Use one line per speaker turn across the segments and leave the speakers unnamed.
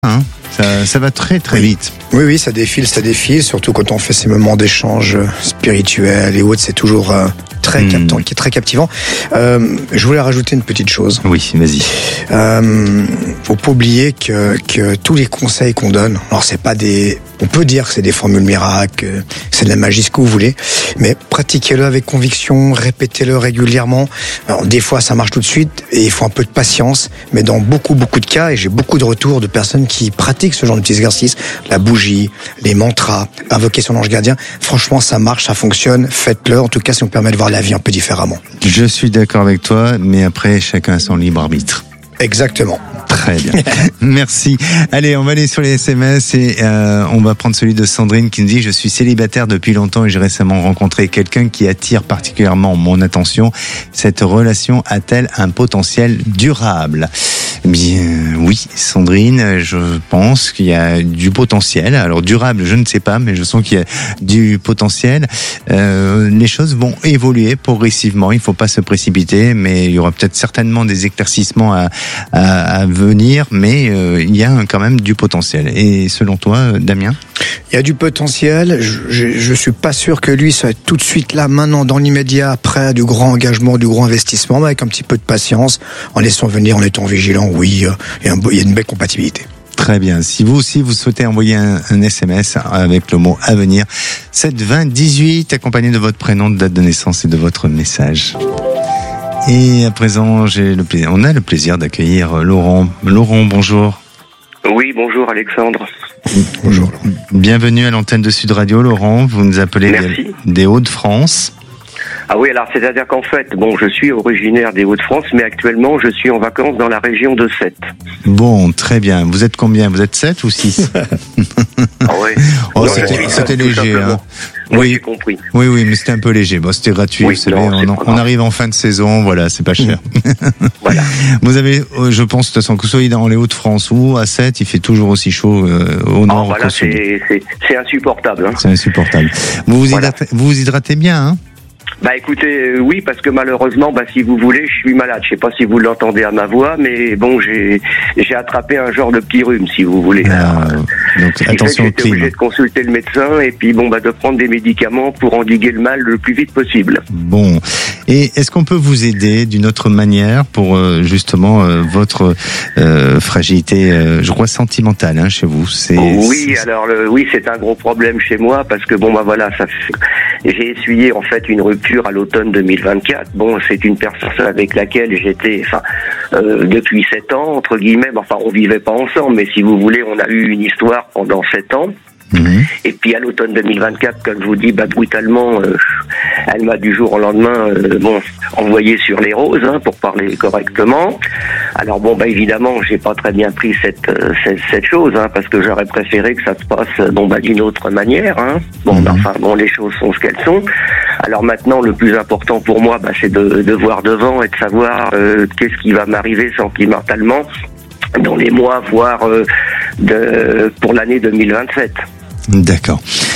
Hein, ça va très vite.
Oui, ça défile, surtout quand on fait ces moments d'échange spirituels et autres, c'est toujours très captant, qui est très captivant. Je voulais rajouter une petite chose.
Oui, vas-y.
Faut pas oublier que tous les conseils qu'on donne, alors c'est pas on peut dire que c'est des formules miracles, c'est de la magie, ce que vous voulez, mais pratiquez-le avec conviction, répétez-le régulièrement. Alors, des fois, ça marche tout de suite et il faut un peu de patience, mais dans beaucoup de cas, et j'ai beaucoup de retours de personnes qui pratiquent ce genre de petits exercices, la bougie, les mantras, invoquer son ange gardien, franchement, ça marche, ça fonctionne, faites-le, en tout cas, ça nous permet de voir la vie un peu différemment.
Je suis d'accord avec toi, mais après, chacun a son libre arbitre.
Exactement.
Très bien. Merci. Allez, on va aller sur les SMS et on va prendre celui de Sandrine qui nous dit « Je suis célibataire depuis longtemps et j'ai récemment rencontré quelqu'un qui attire particulièrement mon attention. Cette relation a-t-elle un potentiel durable ?» Bien, oui, Sandrine, je pense qu'il y a du potentiel. Alors durable, je ne sais pas, mais je sens qu'il y a du potentiel. Les choses vont évoluer progressivement. Il ne faut pas se précipiter, mais il y aura peut-être certainement des éclaircissements à venir, mais il y a quand même du potentiel. Et selon toi, Damien ?
Il y a du potentiel. Je suis pas sûr que lui soit tout de suite là, maintenant, dans l'immédiat, prêt à du grand engagement, du grand investissement, mais avec un petit peu de patience, en laissant venir, en étant vigilant. Oui, il y a une belle compatibilité.
Très bien. Si vous aussi vous souhaitez envoyer un SMS avec le mot « Avenir », 7 20 18, accompagné de votre prénom, de date de naissance et de votre message. Et à présent, on a le plaisir d'accueillir Laurent. Laurent, bonjour.
Oui, bonjour Alexandre.
Bonjour.
Bienvenue à l'antenne de Sud Radio, Laurent. Vous nous appelez des Hauts-de-France.
Ah oui, alors c'est-à-dire qu'en fait, je suis originaire des Hauts-de-France, mais actuellement je suis en vacances dans la région de Sète.
Bon, très bien. Vous êtes combien ? Vous êtes 7 ou 6 ?
Ah ouais.
Oh, c'était léger, hein.
Oui, j'ai compris.
Oui, mais c'était un peu léger. Bon, c'était gratuit, vous savez. On arrive en fin de saison, voilà, c'est pas cher.
Voilà.
Vous avez, je pense, de toute façon, que vous soyez dans les Hauts-de-France ou à 7, il fait toujours aussi chaud au nord.
Voilà, c'est insupportable. Hein.
C'est insupportable. Vous vous hydratez bien, hein ?
Bah écoutez, oui, parce que malheureusement, si vous voulez, je suis malade. Je sais pas si vous l'entendez à ma voix, mais bon, j'ai attrapé un genre de petit rhume, si vous voulez.
Donc attention au climat.
Obligé de consulter le médecin et puis de prendre des médicaments pour endiguer le mal le plus vite possible.
Bon, et est-ce qu'on peut vous aider d'une autre manière pour justement votre fragilité, je crois sentimentale, chez vous ?
Oui, c'est un gros problème chez moi parce que j'ai essuyé en fait une rupture à l'automne 2024. Bon, c'est une personne avec laquelle j'étais, depuis 7 ans, entre guillemets. On vivait pas ensemble, mais si vous voulez, on a eu une histoire pendant 7 ans. Mmh. Et puis à l'automne 2024, comme je vous dis, brutalement, elle m'a du jour au lendemain, envoyé sur les roses, pour parler correctement. Alors évidemment, j'ai pas très bien pris cette chose, parce que j'aurais préféré que ça se passe, d'une autre manière. Les choses sont ce qu'elles sont. Alors maintenant, le plus important pour moi, c'est de voir devant et de savoir qu'est-ce qui va m'arriver sentimentalement dans les mois, voire pour l'année 2027.
D'accord.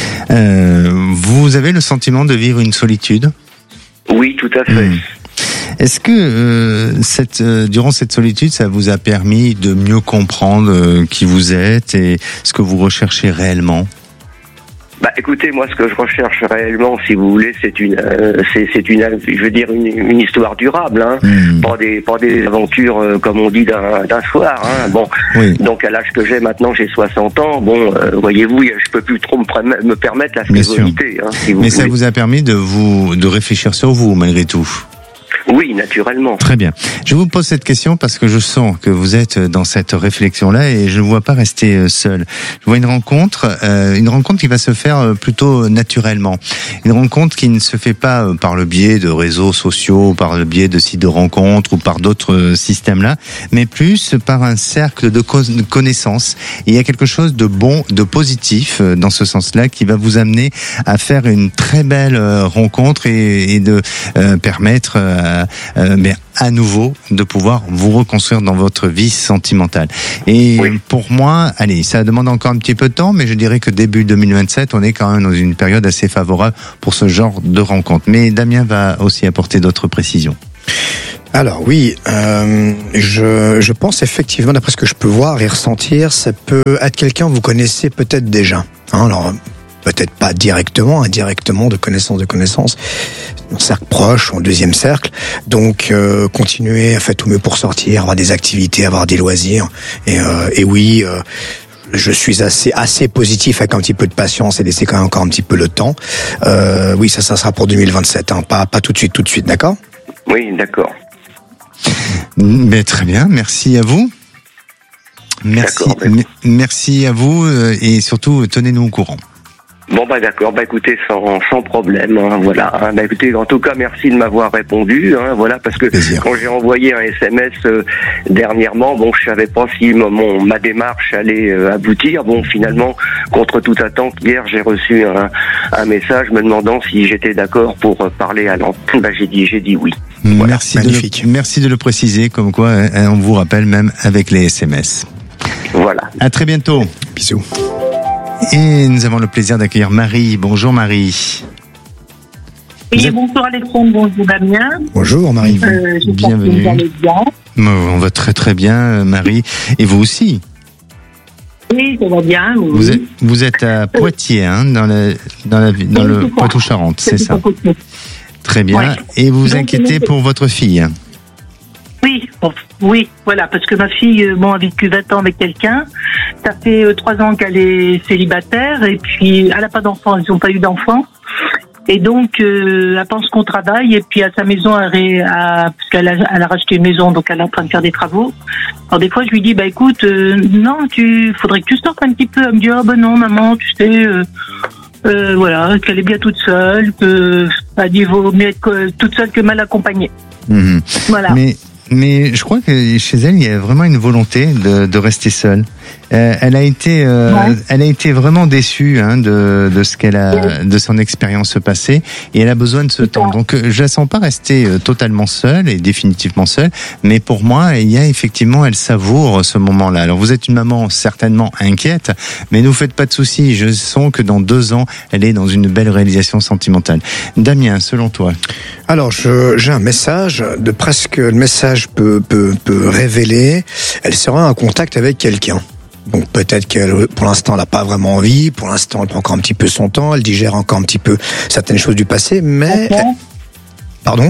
Vous avez le sentiment de vivre une solitude ?
Oui, tout à fait.
Est-ce que durant cette solitude, ça vous a permis de mieux comprendre qui vous êtes et ce que vous recherchez réellement ?
Écoutez, moi, ce que je recherche réellement, si vous voulez, c'est une histoire durable, pas des aventures, comme on dit, d'un soir, Oui. Donc, à l'âge que j'ai maintenant, j'ai 60 ans, voyez-vous, je peux plus trop me permettre la frivolité, si vous voulez.
Ça vous a permis de réfléchir sur vous, malgré tout.
Oui, naturellement.
Très bien. Je vous pose cette question parce que je sens que vous êtes dans cette réflexion-là et je ne vois pas rester seul. Je vois une rencontre qui va se faire plutôt naturellement. Une rencontre qui ne se fait pas par le biais de réseaux sociaux, par le biais de sites de rencontres ou par d'autres systèmes-là, mais plus par un cercle de connaissances. Il y a quelque chose de bon, de positif dans ce sens-là qui va vous amener à faire une très belle rencontre et de permettre à nouveau de pouvoir vous reconstruire dans votre vie sentimentale. Et pour moi, ça demande encore un petit peu de temps, mais je dirais que début 2027, on est quand même dans une période assez favorable pour ce genre de rencontre. Mais Damien va aussi apporter d'autres précisions.
Alors oui, je pense effectivement, d'après ce que je peux voir et ressentir, ça peut être quelqu'un que vous connaissez peut-être déjà. Alors peut-être pas directement, indirectement, de connaissance, en cercle proche, en deuxième cercle. Donc continuer à faire tout mieux pour sortir, avoir des activités, avoir des loisirs. Et oui. Je suis assez positif avec un petit peu de patience et laisser quand même encore un petit peu le temps. Oui, ça sera pour 2027, pas tout de suite, d'accord ?
Oui, d'accord.
Mais très bien, merci à vous. Merci à vous et surtout tenez-nous au courant.
Bon d'accord, écoutez, sans problème, hein, voilà. Hein, écoutez, en tout cas, merci de m'avoir répondu, hein, voilà, parce que quand j'ai envoyé un SMS dernièrement, je savais pas si ma démarche allait aboutir. Finalement, contre toute attente, hier j'ai reçu un message me demandant si j'étais d'accord pour parler à l'antenne. J'ai dit oui.
Voilà. Merci de le préciser, comme quoi on vous rappelle même avec les SMS.
Voilà.
À très bientôt.
Bisous.
Et nous avons le plaisir d'accueillir Marie. Bonjour Marie.
Oui, bonjour Alexandre, bonjour Damien.
Bonjour Marie.
Bienvenue.
Vous allez bien.
On va très très bien Marie. Et vous aussi?
Oui, ça va bien. Oui.
Vous êtes à Poitiers, hein, dans le Poitou-Charentes, c'est ça? Très bien. Ouais. Et vous vous inquiétez pour votre fille?
Oui, voilà, parce que ma fille, a vécu 20 ans avec quelqu'un. Ça fait 3 ans qu'elle est célibataire et puis elle n'a pas d'enfants, ils n'ont pas eu d'enfants. Et donc, elle pense qu'on travaille et puis à sa maison, parce qu'elle a racheté une maison, donc elle est en train de faire des travaux. Alors des fois, je lui dis, écoute, non, faudrait que tu sortes un petit peu. Elle me dit, non, maman, tu sais, voilà, qu'elle est bien toute seule, elle dit, vaut mieux être toute seule que mal accompagnée.
Mmh.
Voilà.
Mais je crois que chez elle, il y a vraiment une volonté de rester seule. Elle a été vraiment déçue de ce de son expérience passée, et elle a besoin de ce temps. Donc je la sens pas rester totalement seule et définitivement seule, mais pour moi, elle savoure ce moment-là. Alors vous êtes une maman certainement inquiète, mais ne vous faites pas de soucis. Je sens que dans 2 ans, elle est dans une belle réalisation sentimentale. Damien, selon toi?
Alors j'ai un message de presque le message peut révéler. Elle sera en contact avec quelqu'un. Donc peut-être qu'elle, pour l'instant, elle n'a pas vraiment envie. Pour l'instant, elle prend encore un petit peu son temps. Elle digère encore un petit peu certaines choses du passé. Mais pardon.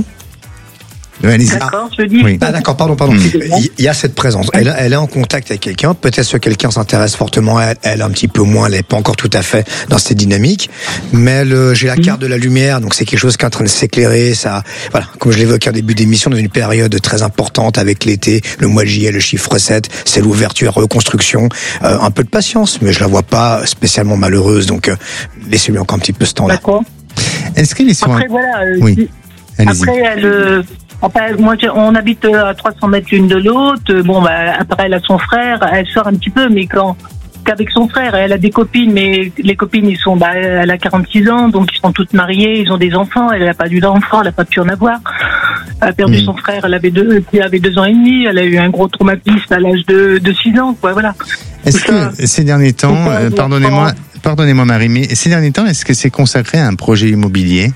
D'accord, je dis.
Oui. D'accord, pardon. Il y a cette présence. Elle est en contact avec quelqu'un. Peut-être que quelqu'un s'intéresse fortement à elle un petit peu moins. Elle n'est pas encore tout à fait dans cette dynamique. Mais j'ai la carte de la lumière, donc c'est quelque chose qui est en train de s'éclairer. Ça, voilà, comme je l'évoquais en début d'émission, dans une période très importante avec l'été, le mois de juillet, le chiffre 7, c'est l'ouverture, la reconstruction. Un peu de patience, mais je la vois pas spécialement malheureuse. Donc laissez-lui encore un petit peu ce temps-là.
D'accord.
Est-ce qu'elle est sur
Après, voilà.
Oui.
Après, moi, on habite à 300 mètres l'une de l'autre. Après, elle a son frère. Elle sort un petit peu, mais qu'avec son frère, elle a des copines, mais les copines, elle a 46 ans, donc ils sont toutes mariées, ils ont des enfants. Elle n'a pas eu d'enfants, elle n'a pas pu en avoir. Elle a perdu son frère, elle avait 2 ans et demi. Elle a eu un gros traumatisme à l'âge de 6 ans, quoi. Voilà.
Est-ce que ces derniers temps, pardonnez-moi Marie, mais ces derniers temps, est-ce que c'est consacré à un projet immobilier?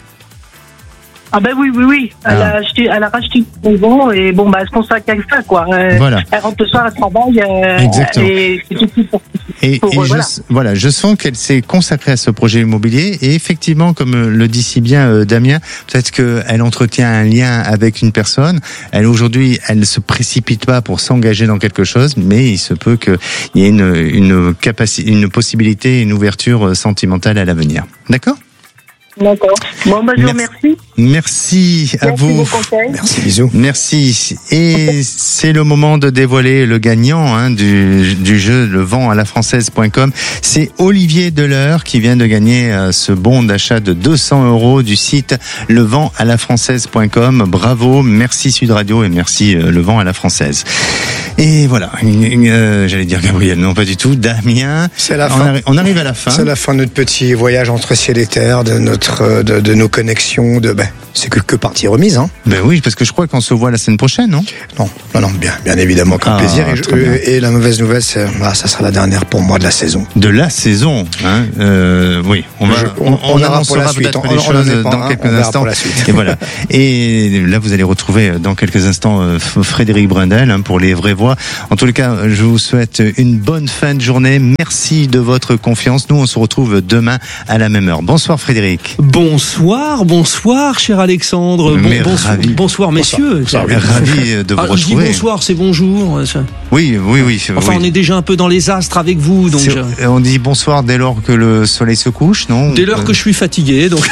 Ah oui. Elle a racheté une maison et elle se consacre à ça, quoi.
Voilà.
Elle rentre le soir, elle travaille.
Exactement.
Et c'est tout
voilà. Je sens qu'elle s'est consacrée à ce projet immobilier et effectivement, comme le dit si bien Damien, peut-être qu'elle entretient un lien avec une personne. Aujourd'hui, elle ne se précipite pas pour s'engager dans quelque chose, mais il se peut qu'il y ait une possibilité, une ouverture sentimentale à l'avenir. D'accord?
D'accord. Je vous remercie.
Merci à vous.
Merci, bisous.
Merci. Et c'est le moment de dévoiler le gagnant du jeu leventalafrançaise.com. C'est Olivier Deleur qui vient de gagner ce bon d'achat de 200 € du site leventalafrançaise.com. Bravo, merci Sud Radio et merci Le Vent à la Française. Et voilà, j'allais dire Gabriel, non pas du tout, Damien.
C'est la fin.
On arrive à la fin.
C'est la fin de notre petit voyage entre ciel et terre, de nos connexions, c'est que partie remise, hein.
Ben oui, parce que je crois qu'on se voit la semaine prochaine, non?
Non, bien évidemment, avec plaisir. Et la mauvaise nouvelle, ça sera la dernière pour moi de la saison.
De la saison, hein. Oui, on annoncera peut-être les choses dans quelques instants. Et voilà. Et là, vous allez retrouver dans quelques instants Frédéric Brundel, hein, pour les vraies voix. En tous les cas, je vous souhaite une bonne fin de journée. Merci de votre confiance. Nous, on se retrouve demain à la même heure. Bonsoir Frédéric.
Bonsoir, cher Alexandre. Bonsoir messieurs.
Ravi de vous retrouver.
Je dis bonsoir, c'est bonjour.
Oui.
Enfin, on est déjà un peu dans les astres avec vous, donc.
On dit bonsoir dès lors que le soleil se couche, non? Dès
lors que je suis fatigué, donc.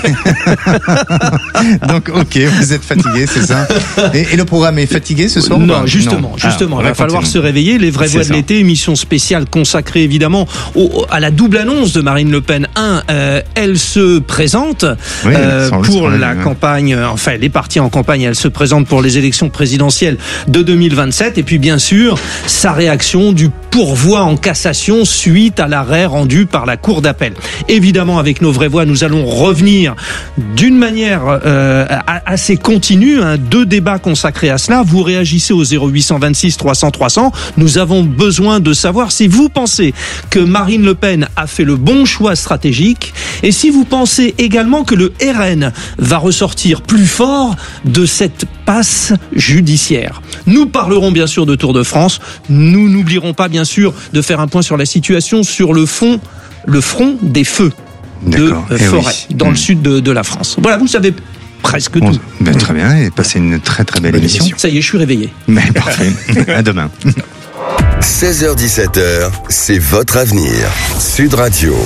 Donc, ok, vous êtes fatigué, c'est ça. Et le programme est fatigué ce soir?
Non, justement. Il va falloir se réveiller. Les vraies voix de l'été, émission spéciale consacrée évidemment à la double annonce de Marine Le Pen. Elle se présente pour la campagne. Enfin, elle est partie en campagne. Elle se présente pour les élections présidentielles de 2027. Et puis, bien sûr, sa réaction du pourvoi en cassation suite à l'arrêt rendu par la Cour d'appel. Évidemment, avec nos vraies voix, nous allons revenir d'une manière assez continue. 2 débats consacrés à cela. Vous réagissez au 0826 300 300. Nous avons besoin de savoir si vous pensez que Marine Le Pen a fait le bon choix stratégique et si vous pensez également que le RN va ressortir plus fort de cette passe judiciaire. Nous parlerons bien sûr de Tour de France. Nous n'oublierons pas bien sûr de faire un point sur la situation sur le front des feux de forêt dans le sud de la France. Voilà, vous savez presque tout.
Très bien, et passez une très très belle émission.
Ça y est, je suis réveillé.
Parfait. À demain.
16h-17h, c'est votre avenir. Sud Radio.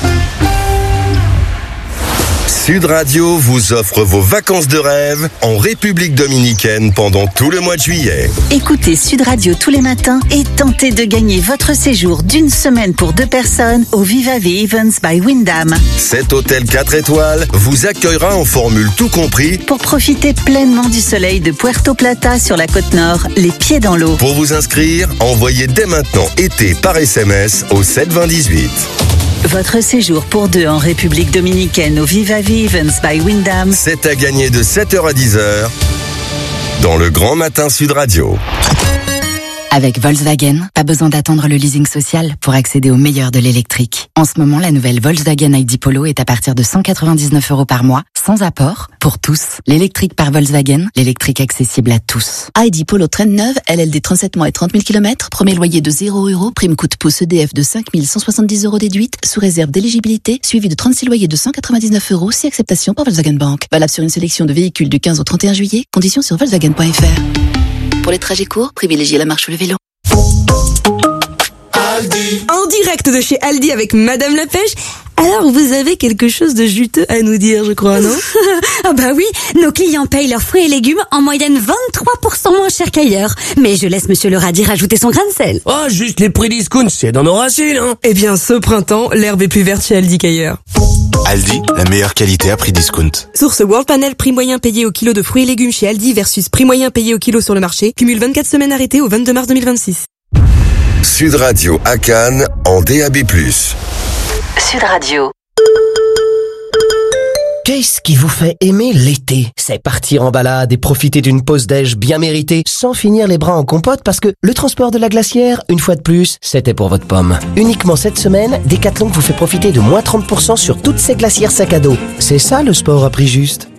Sud Radio vous offre vos vacances de rêve en République Dominicaine pendant tout le mois de juillet.
Écoutez Sud Radio tous les matins et tentez de gagner votre séjour d'une semaine pour 2 personnes au Viva the Events by Wyndham.
Cet hôtel 4 étoiles vous accueillera en formule tout compris
pour profiter pleinement du soleil de Puerto Plata sur la côte nord, les pieds dans l'eau.
Pour vous inscrire, envoyez dès maintenant été par SMS au 72018.
Votre séjour pour 2 en République Dominicaine au Viva the Events by Wyndham.
C'est à gagner de 7h à 10h dans le Grand Matin Sud Radio.
Avec Volkswagen, pas besoin d'attendre le leasing social pour accéder au meilleur de l'électrique. En ce moment, la nouvelle Volkswagen ID Polo est à partir de 199 € par mois, sans apport, pour tous. L'électrique par Volkswagen, l'électrique accessible à tous.
ID Polo traîne neuve, LLD 37 mois et 30 000 km, premier loyer de 0 €, prime coût pouce EDF de 5 170 € déduite, sous réserve d'éligibilité, suivi de 36 loyers de 199 €, si acceptation par Volkswagen Bank. Valable sur une sélection de véhicules du 15 au 31 juillet, conditions sur Volkswagen.fr. Pour les trajets courts, privilégiez la marche ou le vélo.
Aldi. En direct de chez Aldi avec Madame la Pêche. Alors, vous avez quelque chose de juteux à nous dire, je crois, non?
Ah bah oui, nos clients payent leurs fruits et légumes en moyenne 23% moins cher qu'ailleurs. Mais je laisse Monsieur le radis rajouter son grain de sel.
Oh, juste les prix discount, c'est dans nos racines, hein.
Eh bien, ce printemps, l'herbe est plus verte chez Aldi qu'ailleurs.
Aldi, la meilleure qualité à prix discount.
Source World Panel, prix moyen payé au kilo de fruits et légumes chez Aldi versus prix moyen payé au kilo sur le marché. Cumule 24 semaines arrêtées au 22 mars 2026.
Sud Radio à Cannes en DAB+.
Sud Radio.
Qu'est-ce qui vous fait aimer l'été? C'est partir en balade et profiter d'une pause déj bien méritée sans finir les bras en compote parce que le transport de la glacière, une fois de plus, c'était pour votre pomme. Uniquement cette semaine, Decathlon vous fait profiter de moins 30% sur toutes ces glacières sac à dos. C'est ça le sport à prix juste.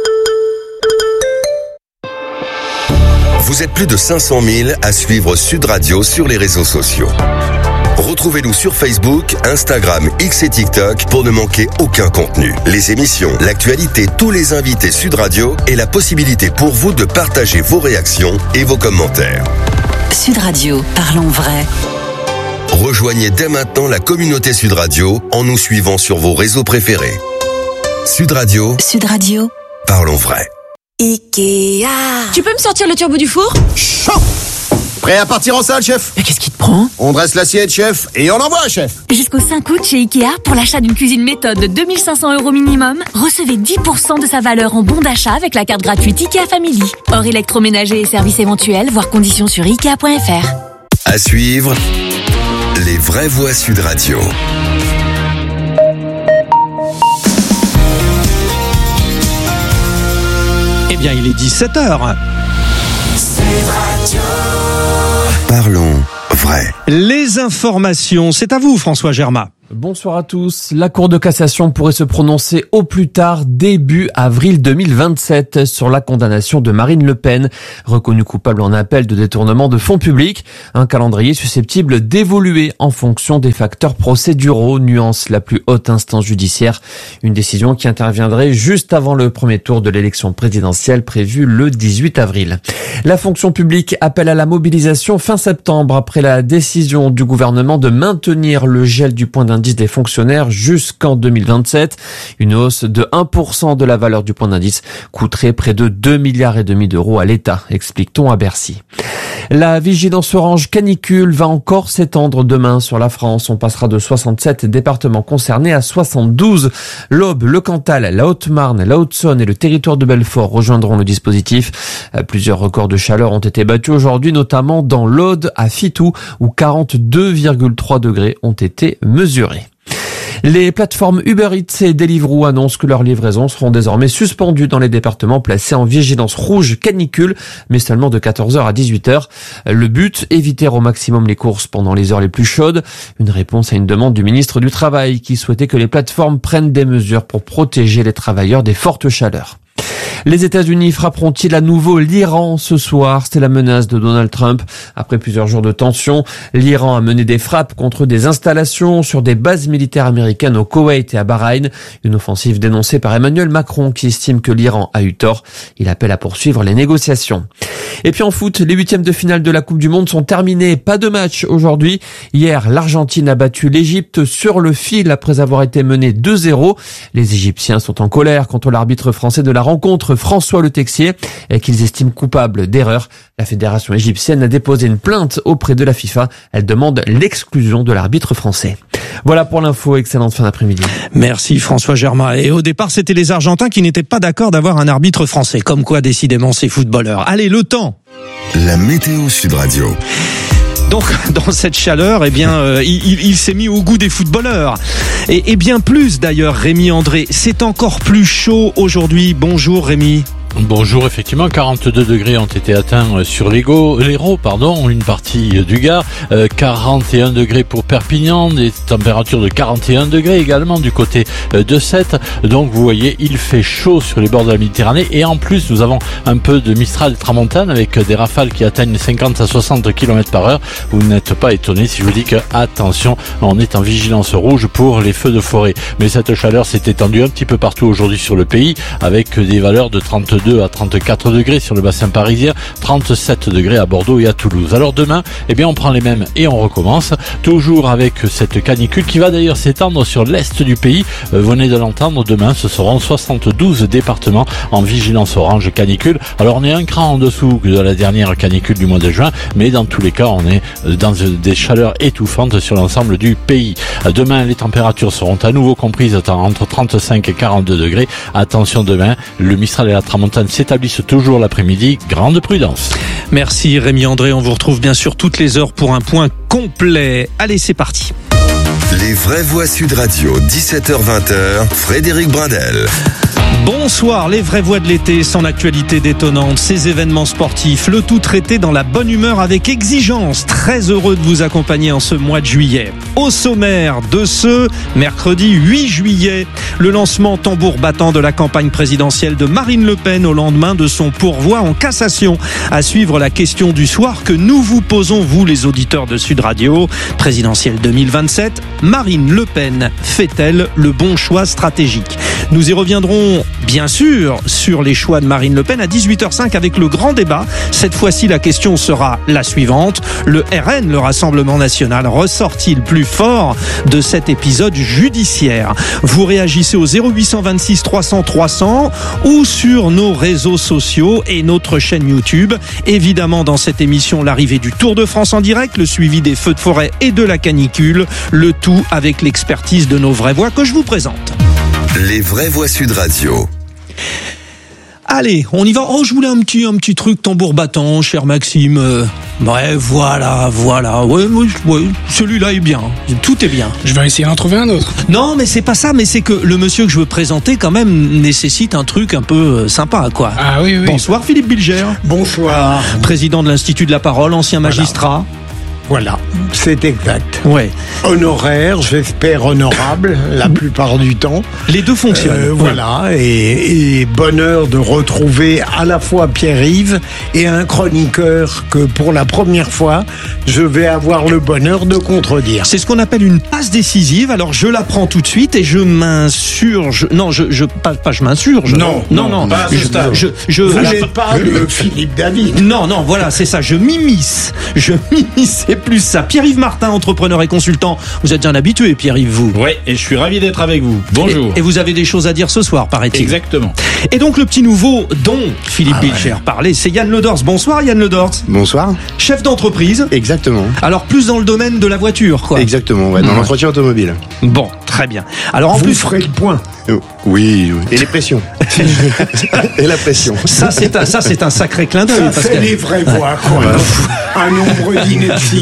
Vous êtes plus de 500 000 à suivre Sud Radio sur les réseaux sociaux. Retrouvez-nous sur Facebook, Instagram, X et TikTok pour ne manquer aucun contenu. Les émissions, l'actualité, tous les invités Sud Radio et la possibilité pour vous de partager vos réactions et vos commentaires.
Sud Radio, parlons vrai.
Rejoignez dès maintenant la communauté Sud Radio en nous suivant sur vos réseaux préférés. Sud Radio.
Sud Radio.
Parlons vrai.
Ikea.
Tu peux me sortir le turbo du four?
Chaud!
Prêt à partir en salle, chef?
Mais qu'est-ce qui te prend?
On dresse l'assiette, chef, et on envoie, chef.
Jusqu'au 5 août chez Ikea, pour l'achat d'une cuisine méthode de 2500 € minimum, recevez 10% de sa valeur en bon d'achat avec la carte gratuite Ikea Family. Hors électroménager et services éventuels, voir conditions sur Ikea.fr.
À suivre, les vraies voix Sud Radio.
Eh bien, il est 17h.
Parlons vrai.
Les informations, c'est à vous, François Germain.
Bonsoir à tous. La Cour de cassation pourrait se prononcer au plus tard début avril 2027 sur la condamnation de Marine Le Pen, reconnue coupable en appel de détournement de fonds publics. Un calendrier susceptible d'évoluer en fonction des facteurs procéduraux, nuance la plus haute instance judiciaire. Une décision qui interviendrait juste avant le premier tour de l'élection présidentielle prévue le 18 avril. La fonction publique appelle à la mobilisation fin septembre après la décision du gouvernement de maintenir le gel du point d'indice des fonctionnaires jusqu'en 2027. Une hausse de 1% de la valeur du point d'indice coûterait près de 2,5 milliards d'euros à l'État, explique-t-on à Bercy. La vigilance orange canicule va encore s'étendre demain sur la France. On passera de 67 départements concernés à 72. L'Aube, le Cantal, la Haute-Marne, la Haute-Saône et le territoire de Belfort rejoindront le dispositif. Plusieurs records de chaleur ont été battus aujourd'hui, notamment dans l'Aude, à Fitou, où 42,3 degrés ont été mesurés. Les plateformes Uber Eats et Deliveroo annoncent que leurs livraisons seront désormais suspendues dans les départements placés en vigilance rouge canicule, mais seulement de 14h à 18h. Le but, éviter au maximum les courses pendant les heures les plus chaudes. Une réponse à une demande du ministre du Travail qui souhaitait que les plateformes prennent des mesures pour protéger les travailleurs des fortes chaleurs. Les États-Unis frapperont-ils à nouveau l'Iran ce soir? C'est la menace de Donald Trump. Après plusieurs jours de tension, l'Iran a mené des frappes contre des installations sur des bases militaires américaines au Koweït et à Bahreïn. Une offensive dénoncée par Emmanuel Macron qui estime que l'Iran a eu tort. Il appelle à poursuivre les négociations. Et puis en foot, les huitièmes de finale de la Coupe du Monde sont terminés. Pas de match aujourd'hui. Hier, l'Argentine a battu l'Égypte sur le fil après avoir été menée 2-0. Les Égyptiens sont en colère contre l'arbitre français de la rencontre, François Le Texier, et qu'ils estiment coupable d'erreur. La fédération égyptienne a déposé une plainte auprès de la FIFA. Elle demande l'exclusion de l'arbitre français. Voilà pour l'info. Excellente fin d'après-midi.
Merci François Germain. Et au départ, c'était les Argentins qui n'étaient pas d'accord d'avoir un arbitre français. Comme quoi, décidément, ces footballeurs. Allez, le temps.
La météo Sud Radio.
Donc, dans cette chaleur, eh bien, il s'est mis au goût des footballeurs. Et bien plus, d'ailleurs, Rémi André. C'est encore plus chaud aujourd'hui. Bonjour, Rémi.
Bonjour, effectivement, 42 degrés ont été atteints sur l'Hérault, une partie du Gard, 41 degrés pour Perpignan, des températures de 41 degrés également du côté de Sète. Donc vous voyez, il fait chaud sur les bords de la Méditerranée et en plus nous avons un peu de Mistral et Tramontane avec des rafales qui atteignent 50 à 60 km par heure. Vous n'êtes pas étonnés si je vous dis que, attention, on est en vigilance rouge pour les feux de forêt. Mais cette chaleur s'est étendue un petit peu partout aujourd'hui sur le pays avec des valeurs de 32 à 34 degrés sur le bassin parisien, 37 degrés à Bordeaux et à Toulouse. Alors demain, eh bien on prend les mêmes et on recommence, toujours avec cette canicule qui va d'ailleurs s'étendre sur l'est du pays. Vous venez de l'entendre, demain ce seront 72 départements en vigilance orange canicule. Alors on est un cran en dessous de la dernière canicule du mois de juin, mais dans tous les cas on est dans des chaleurs étouffantes sur l'ensemble du pays. Demain les températures seront à nouveau comprises entre 35 et 42 degrés. Attention demain, le Mistral et la Tramontane s'établissent toujours l'après-midi. Grande prudence.
Merci Rémi André. On vous retrouve bien sûr toutes les heures pour un point complet. Allez, c'est parti.
Les vraies voix Sud Radio, 17h-20h, Frédéric Brindel.
Bonsoir, les vraies voix de l'été, son actualité détonnante, ses événements sportifs, le tout traité dans la bonne humeur avec exigence. Très heureux de vous accompagner en ce mois de juillet. Au sommaire de ce mercredi 8 juillet, le lancement tambour battant de la campagne présidentielle de Marine Le Pen au lendemain de son pourvoi en cassation. À suivre la question du soir que nous vous posons, vous les auditeurs de Sud Radio. Présidentielle 2027, Marine Le Pen fait-elle le bon choix stratégique? Nous y reviendrons bien sûr sur les choix de Marine Le Pen à 18h05 avec le grand débat. Cette fois-ci, la question sera la suivante. Le RN, le Rassemblement National, ressort-il plus fort de cet épisode judiciaire? Vous réagissez au 0826 300 300 ou sur nos réseaux sociaux et notre chaîne YouTube. Évidemment, dans cette émission, l'arrivée du Tour de France en direct, le suivi des feux de forêt et de la canicule, le tout avec l'expertise de nos vraies voix que je vous présente.
Les vraies voix Sud Radio.
Allez, on y va. Oh, je voulais un petit truc tambour battant, cher Maxime. Ouais, voilà. Ouais, celui-là est bien. Tout est bien.
Je vais essayer d'en trouver un autre.
Non, mais c'est pas ça. Mais c'est que le monsieur que je veux présenter, quand même, nécessite un truc un peu sympa, quoi.
Ah oui.
Bonsoir, Philippe Bilger.
Bonsoir.
Président de l'Institut de la Parole, ancien magistrat.
Voilà, c'est exact.
Ouais.
Honoraire, j'espère honorable, la plupart du temps.
Les deux fonctionnent.
Voilà, et bonheur de retrouver à la fois Pierre-Yves et un chroniqueur que pour la première fois, je vais avoir le bonheur de contredire.
C'est ce qu'on appelle une passe décisive. Alors je la prends tout de suite et je m'insurge. Non, je m'insurge.
Non. Pas vous n'êtes pas le Philippe David.
Non, voilà, c'est ça. Je m'immisce. C'est plus ça. Pierre-Yves Martin, entrepreneur et consultant. Vous êtes un habitué, Pierre-Yves, vous.
Oui, et je suis ravi d'être avec vous. Bonjour.
Et vous avez des choses à dire ce soir, paraît-il.
Exactement.
Et donc, le petit nouveau dont Philippe Bilger parlait, c'est Yann Ledors. Bonsoir, Yann Ledors.
Bonsoir.
Chef d'entreprise.
Exactement.
Alors, plus dans le domaine de la voiture, quoi.
Exactement, dans l'entretien automobile.
Bon, très bien. Alors, en
vous
plus.
ferez le point.
Oui. Et les pressions. Et la pression.
Ça, c'est un sacré clin d'œil.
Ça fait les vraies voix, quoi. Un nombre d'inepties.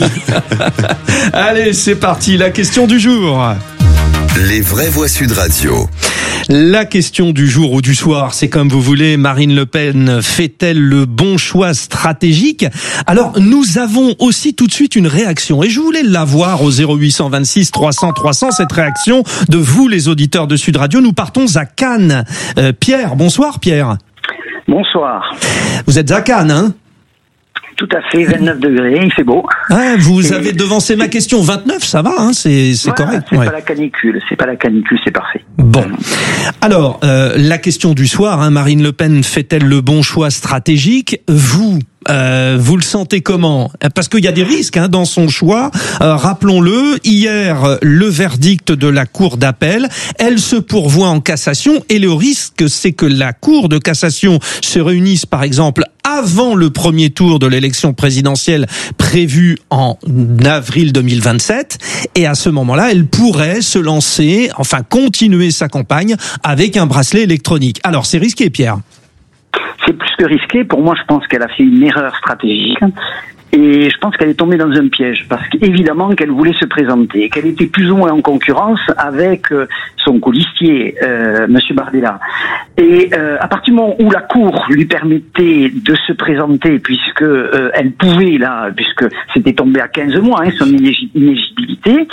Allez, c'est parti. La question du jour.
Les vraies voix Sud Radio.
La question du jour ou du soir, c'est comme vous voulez. Marine Le Pen fait-elle le bon choix stratégique? Alors, nous avons aussi tout de suite une réaction. Et je voulais l'avoir au 0826 300 300, cette réaction de vous, les auditeurs de Sud Radio. Nous partons à Cannes. Pierre, bonsoir Pierre.
Bonsoir.
Vous êtes à Cannes, hein?
Tout à fait, 29 degrés, il fait beau.
Ah, vous avez devancé ma question. 29, ça va, hein, c'est correct.
C'est pas la canicule, c'est parfait.
Bon. Alors, la question du soir, hein, Marine Le Pen fait-elle le bon choix stratégique? Vous le sentez comment? Parce qu'il y a des risques dans son choix. Rappelons-le, hier, le verdict de la Cour d'appel, elle se pourvoit en cassation et le risque, c'est que la Cour de cassation se réunisse, par exemple, avant le premier tour de l'élection présidentielle prévue en avril 2027. Et à ce moment-là, elle pourrait se lancer, enfin continuer sa campagne avec un bracelet électronique. Alors, c'est risqué, Pierre.
C'est plus que risqué. Pour moi, je pense qu'elle a fait une erreur stratégique. Et je pense qu'elle est tombée dans un piège, parce qu'évidemment qu'elle voulait se présenter, qu'elle était plus ou moins en concurrence avec son colistier, Monsieur Bardella. Et à partir du moment où la Cour lui permettait de se présenter, puisque elle pouvait, puisque c'était tombé à 15 mois, son inéligibilité,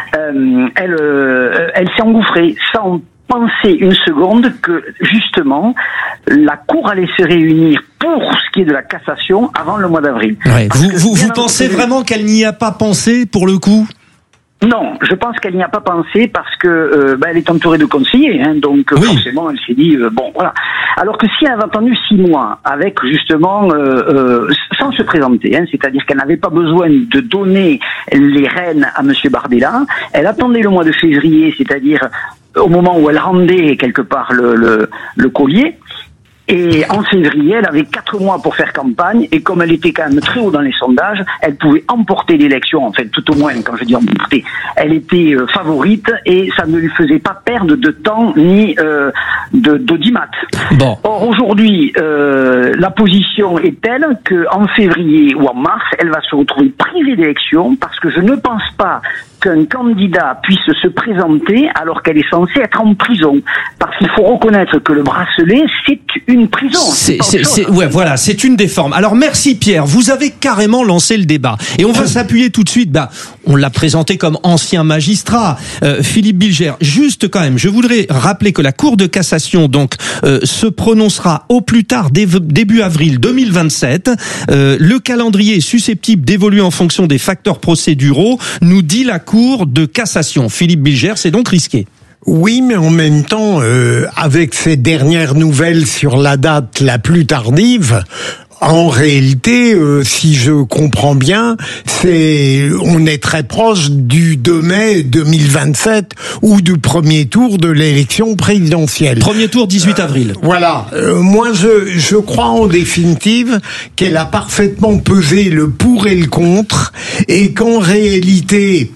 elle s'est engouffrée sans penser une seconde que, justement, la Cour allait se réunir pour ce qui est de la cassation avant le mois d'avril.
Ouais. Vous pensez vraiment qu'elle n'y a pas pensé, pour le coup ?
Non, je pense qu'elle n'y a pas pensé parce que elle est entourée de conseillers, donc forcément elle s'est dit bon voilà. Alors que si elle avait attendu 6 mois avec justement sans se présenter, c'est-à-dire qu'elle n'avait pas besoin de donner les rênes à Monsieur Bardella, elle attendait le mois de février, c'est-à-dire au moment où elle rendait quelque part le collier. Et en février, elle avait 4 mois pour faire campagne, et comme elle était quand même très haut dans les sondages, elle pouvait emporter l'élection, en fait, tout au moins, quand je dis emporter, elle était favorite, et ça ne lui faisait pas perdre de temps ni d'audimat.
Bon.
Or, aujourd'hui, la position est telle qu'en février ou en mars, elle va se retrouver privée d'élection, parce que je ne pense pas qu'un candidat puisse se présenter alors qu'elle est censée être en prison. Parce qu'il faut reconnaître que le bracelet, c'est une prison.
Voilà, c'est une des formes. Alors merci Pierre, vous avez carrément lancé le débat. Et on va s'appuyer tout de suite, on l'a présenté comme ancien magistrat, Philippe Bilger. Juste quand même, je voudrais rappeler que la Cour de cassation se prononcera au plus tard début avril 2027. Le calendrier est susceptible d'évoluer en fonction des facteurs procéduraux, nous dit la Cour de cassation. Philippe Bilger, c'est donc risqué.
Oui, mais en même temps, avec ces dernières nouvelles sur la date la plus tardive, en réalité, si je comprends bien, on est très proche du 2 mai 2027 ou du premier tour de l'élection présidentielle.
Premier tour 18 avril.
Voilà. Moi, je crois en définitive qu'elle a parfaitement pesé le pour et le contre, et qu'en réalité,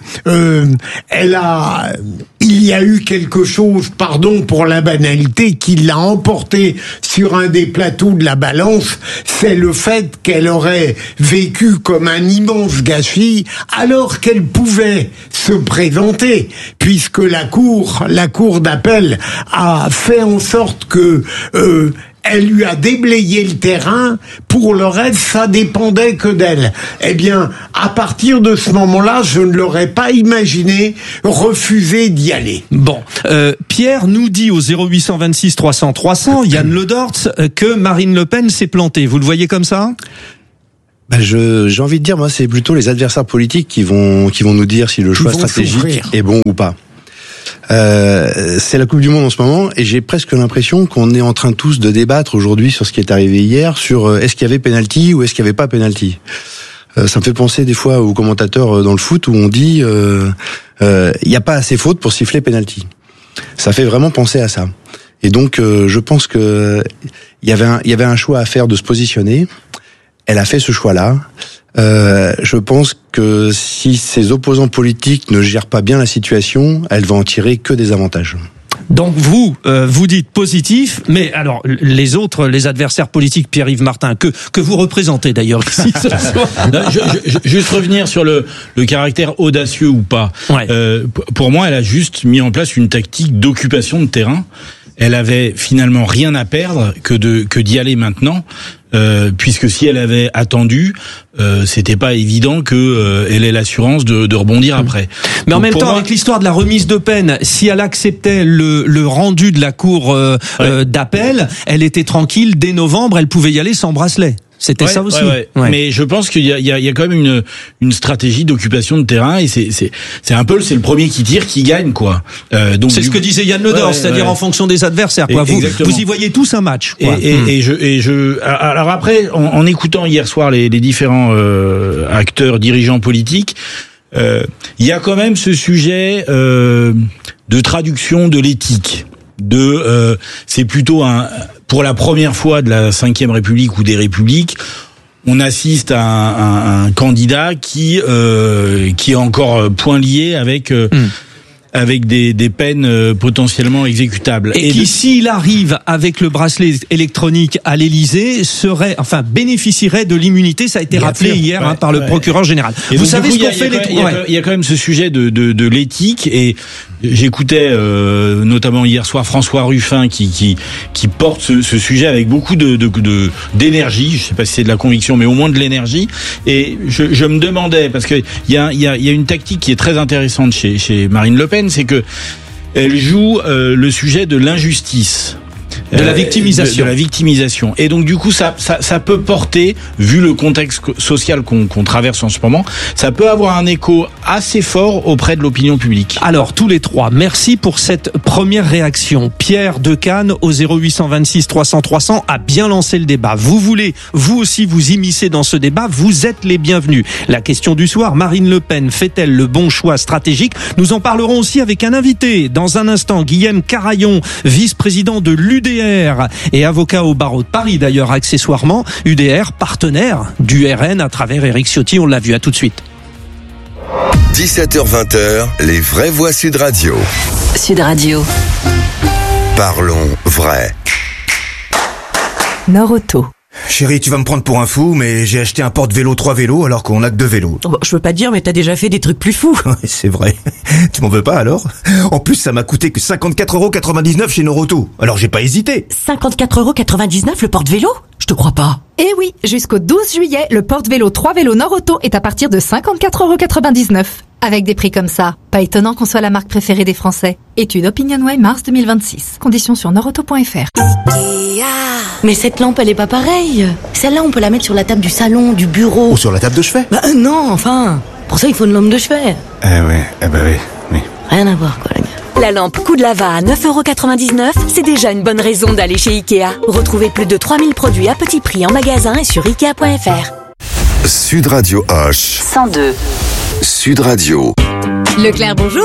il y a eu quelque chose, pardon pour la banalité, qui l'a emporté sur un des plateaux de la balance. C'est le fait qu'elle aurait vécu comme un immense gâchis alors qu'elle pouvait se présenter, puisque la cour d'appel a fait en sorte que elle lui a déblayé le terrain. Pour le reste, ça dépendait que d'elle. Eh bien, à partir de ce moment-là, je ne l'aurais pas imaginé refuser d'y aller.
Bon, Pierre nous dit au 0826 300 300, Yann Le Dortz, que Marine Le Pen s'est plantée. Vous le voyez comme ça ?
J'ai envie de dire, moi, c'est plutôt les adversaires politiques qui vont nous dire si le choix stratégique est bon ou pas. C'est la Coupe du Monde en ce moment, et j'ai presque l'impression qu'on est en train tous de débattre aujourd'hui sur ce qui est arrivé hier, sur est-ce qu'il y avait penalty ou est-ce qu'il y avait pas penalty. Ça me fait penser des fois aux commentateurs dans le foot où on dit il y a pas assez faute pour siffler penalty. Ça fait vraiment penser à ça. Et donc je pense que il y avait un choix à faire de se positionner. Elle a fait ce choix-là. Je pense que si ses opposants politiques ne gèrent pas bien la situation, elle va en tirer que des avantages.
Donc vous dites positif, mais alors les autres, les adversaires politiques, Pierre-Yves Martin, que vous représentez d'ailleurs ici ce soir.
Juste revenir sur le caractère audacieux ou pas.
Ouais.
Pour moi, elle a juste mis en place une tactique d'occupation de terrain. Elle avait finalement rien à perdre que d'y aller maintenant. Puisque si elle avait attendu, c'était pas évident que elle ait l'assurance de rebondir après.
Mais en même temps, avec l'histoire de la remise de peine, si elle acceptait le rendu de la cour d'appel, elle était tranquille dès novembre, elle pouvait y aller sans bracelet. C'était ça aussi.
Ouais. Mais je pense qu'il y a quand même une stratégie d'occupation de terrain, et c'est le premier qui tire qui gagne, quoi. Donc
c'est ce que disait Yann Le Dortz, c'est-à-dire en fonction des adversaires, quoi. Vous y voyez tous un match, quoi.
Alors après, en écoutant hier soir les différents acteurs, dirigeants politiques, il y a quand même ce sujet de traduction de l'éthique. C'est plutôt pour la première fois de la Ve République ou des Républiques, on assiste à un candidat qui est encore point lié avec des peines potentiellement exécutables.
Et qui, s'il arrive avec le bracelet électronique à l'Élysée, bénéficierait de l'immunité. Ça a été rappelé hier par le procureur général.
Et vous savez ce qu'on fait il y a quand même ce sujet de l'éthique, et j'écoutais notamment hier soir François Ruffin qui porte ce sujet avec beaucoup d'énergie. Je sais pas si c'est de la conviction, mais au moins de l'énergie. Et je me demandais, parce que il y a une tactique qui est très intéressante chez Marine Le Pen, c'est que elle joue le sujet de l'injustice.
De la victimisation.
De la victimisation. Et donc, du coup, ça peut porter, vu le contexte social qu'on traverse en ce moment, ça peut avoir un écho assez fort auprès de l'opinion publique.
Alors, tous les trois, merci pour cette première réaction. Pierre de Cannes, au 0826 300 300, a bien lancé le débat. Vous voulez, vous aussi, vous immiscer dans ce débat, vous êtes les bienvenus. La question du soir, Marine Le Pen fait-elle le bon choix stratégique? Nous en parlerons aussi avec un invité. Dans un instant, Guillaume Carayon, vice-président de l'UDR et avocat au barreau de Paris, d'ailleurs, accessoirement. UDR, partenaire du RN à travers Éric Ciotti, on l'a vu. À tout de suite.
17h-20h, les vraies voix Sud Radio.
Sud Radio.
Parlons vrai.
Nord-Auto.
Chérie, tu vas me prendre pour un fou, mais j'ai acheté un porte-vélo 3 vélos alors qu'on a que 2 vélos.
Bon, je veux pas dire, mais t'as déjà fait des trucs plus fous.
Ouais, c'est vrai. Tu m'en veux pas alors? En plus, ça m'a coûté que 54,99€ chez Nord-Auto. Alors j'ai pas hésité.
54,99€ le porte-vélo? Je te crois pas.
Eh oui, jusqu'au 12 juillet, le porte-vélo 3 vélos Nord-Auto est à partir de 54,99€. Avec des prix comme ça, pas étonnant qu'on soit la marque préférée des Français. Étude OpinionWay mars 2026. Conditions sur nordauto.fr.
Mais cette lampe, elle est pas pareille. Celle-là, on peut la mettre sur la table du salon, du bureau.
Ou sur la table de chevet.
Bah non, enfin. Pour ça, il faut une lampe de chevet.
Oui.
Rien à voir, quoi, les gars.
La lampe coup de lava à 9,99€, c'est déjà une bonne raison d'aller chez Ikea. Retrouvez plus de 3000 produits à petit prix en magasin et sur Ikea.fr.
Sud Radio H
102.
Sud Radio.
Leclerc, bonjour.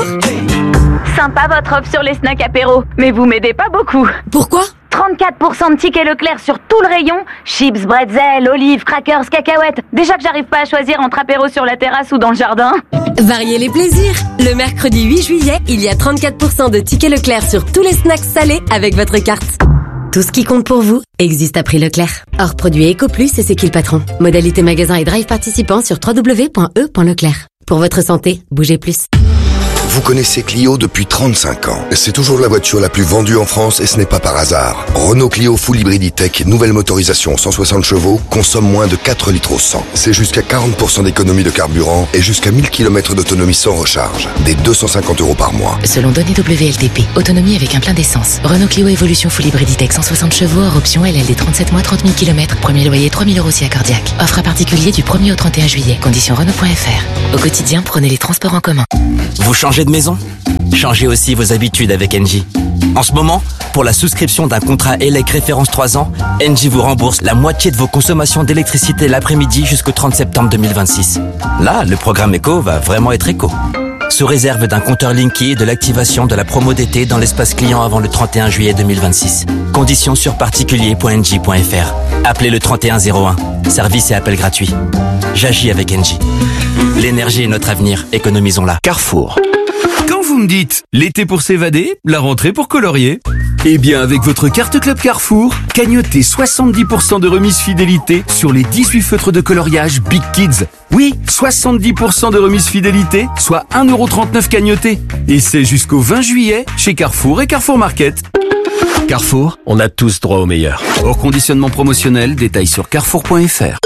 Sympa votre offre sur les snacks apéro, mais vous m'aidez pas beaucoup.
Pourquoi ?
34% de tickets Leclerc sur tout le rayon. Chips, bretzels, olives, crackers, cacahuètes. Déjà que j'arrive pas à choisir entre apéro sur la terrasse ou dans le jardin.
Variez les plaisirs. Le mercredi 8 juillet, il y a 34% de tickets Leclerc sur tous les snacks salés avec votre carte. Tout ce qui compte pour vous existe à prix Leclerc. Hors produit EcoPlus et c'est qui le patron. Modalité magasin et drive participant sur www.e.leclerc. Pour votre santé, bougez plus.
Vous connaissez Clio depuis 35 ans. C'est toujours la voiture la plus vendue en France et ce n'est pas par hasard. Renault Clio Full Hybrid E-Tech, nouvelle motorisation 160 chevaux, consomme moins de 4 litres au 100. C'est jusqu'à 40% d'économie de carburant et jusqu'à 1000 km d'autonomie sans recharge. Des 250 € par mois.
Selon données WLTP, autonomie avec un plein d'essence. Renault Clio Evolution Full Hybrid E-Tech 160 chevaux, hors option LLD 37 mois, 30 000 km. Premier loyer 3 000 € si accordiaque. Offre à particulier du 1er au 31 juillet. Conditions Renault.fr. Au quotidien, prenez les transports en commun.
Vous changez de maison ? Changez aussi vos habitudes avec Engie. En ce moment, pour la souscription d'un contrat ELEC référence 3 ans, Engie vous rembourse la moitié de vos consommations d'électricité l'après-midi jusqu'au 30 septembre 2026. Là, le programme Eco va vraiment être éco. Sous réserve d'un compteur Linky et de l'activation de la promo d'été dans l'espace client avant le 31 juillet 2026. Conditions sur particulier.engie.fr. Appelez le 3101. Service et appel gratuit. J'agis avec Engie. L'énergie est notre avenir. Économisons-la.
Carrefour. Quand vous me dites l'été pour s'évader, la rentrée pour colorier, eh bien avec votre carte Club Carrefour, cagnotez 70% de remise fidélité sur les 18 feutres de coloriage Big Kids. Oui, 70% de remise fidélité, soit 1,39€ cagnoté. Et c'est jusqu'au 20 juillet chez Carrefour et Carrefour Market. Carrefour, on a tous droit au meilleur. Hors conditionnement promotionnel, détails sur carrefour.fr.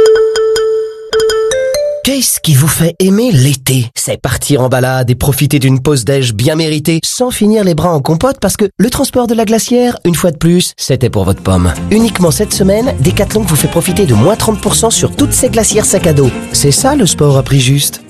Qu'est-ce qui vous fait aimer l'été? C'est partir en balade et profiter d'une pause déj bien méritée sans finir les bras en compote parce que le transport de la glacière, une fois de plus, c'était pour votre pomme. Uniquement cette semaine, Decathlon vous fait profiter de moins 30% sur toutes ces glacières sac à dos. C'est ça le sport à prix juste.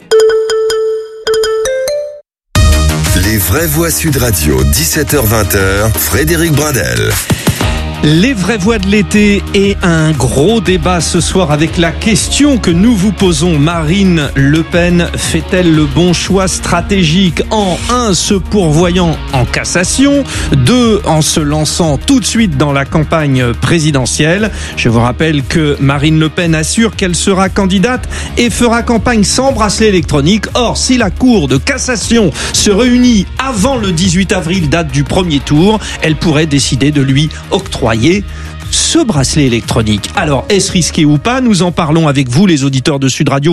Les vraies voix Sud Radio, 17h-20h, Frédéric Brindel.
Les vraies voix de l'été et un gros débat ce soir avec la question que nous vous posons. Marine Le Pen fait-elle le bon choix stratégique en 1, se pourvoyant en cassation, 2, en se lançant tout de suite dans la campagne présidentielle? Je vous rappelle que Marine Le Pen assure qu'elle sera candidate et fera campagne sans bracelet électronique. Or, si la Cour de cassation se réunit avant le 18 avril, date du premier tour, elle pourrait décider de lui octroyer ce bracelet électronique. Alors, est-ce risqué ou pas? Nous en parlons avec vous, les auditeurs de Sud Radio,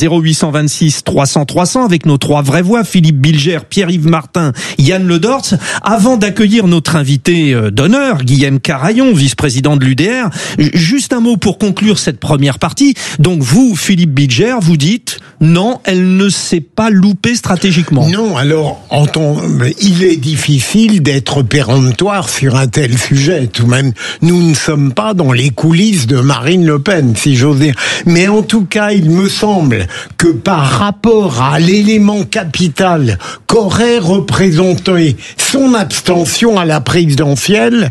0826 300 300, avec nos trois vraies voix, Philippe Bilger, Pierre-Yves Martin, Yann Le Dortz. Avant d'accueillir notre invité d'honneur, Guillaume Carayon, vice-président de l'UDR, juste un mot pour conclure cette première partie. Donc vous, Philippe Bilger, vous dites non, elle ne s'est pas loupée stratégiquement.
Non, alors, il est difficile d'être péremptoire sur un tel sujet. Tout de même, nous ne sommes pas dans les coulisses de Marine Le Pen, si j'ose dire. Mais en tout cas, il me semble que par rapport à l'élément capital qu'aurait représenté son abstention à la présidentielle,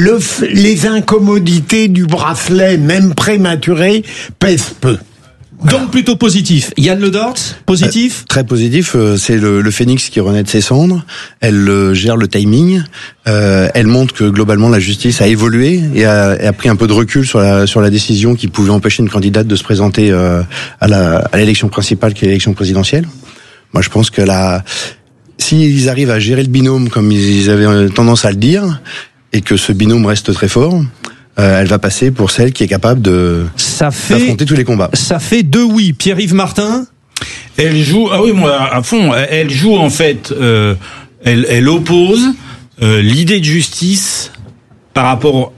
les incommodités du bracelet, même prématuré, pèsent peu.
Donc plutôt positif. Yann Le Dortz, positif?
Très positif. C'est le phénix qui renaît de ses cendres. Elle gère le timing. Elle montre que globalement la justice a évolué et a pris un peu de recul sur la décision qui pouvait empêcher une candidate de se présenter à l'élection principale, qui est l'élection présidentielle. Moi, je pense que s'ils arrivent à gérer le binôme comme ils avaient tendance à le dire, et que ce binôme reste très fort, elle va passer pour celle qui est capable d'affronter tous les combats.
Ça fait 2 oui. Pierre-Yves Martin?
Elle joue, à fond. Elle joue en fait, elle oppose l'idée de justice par rapport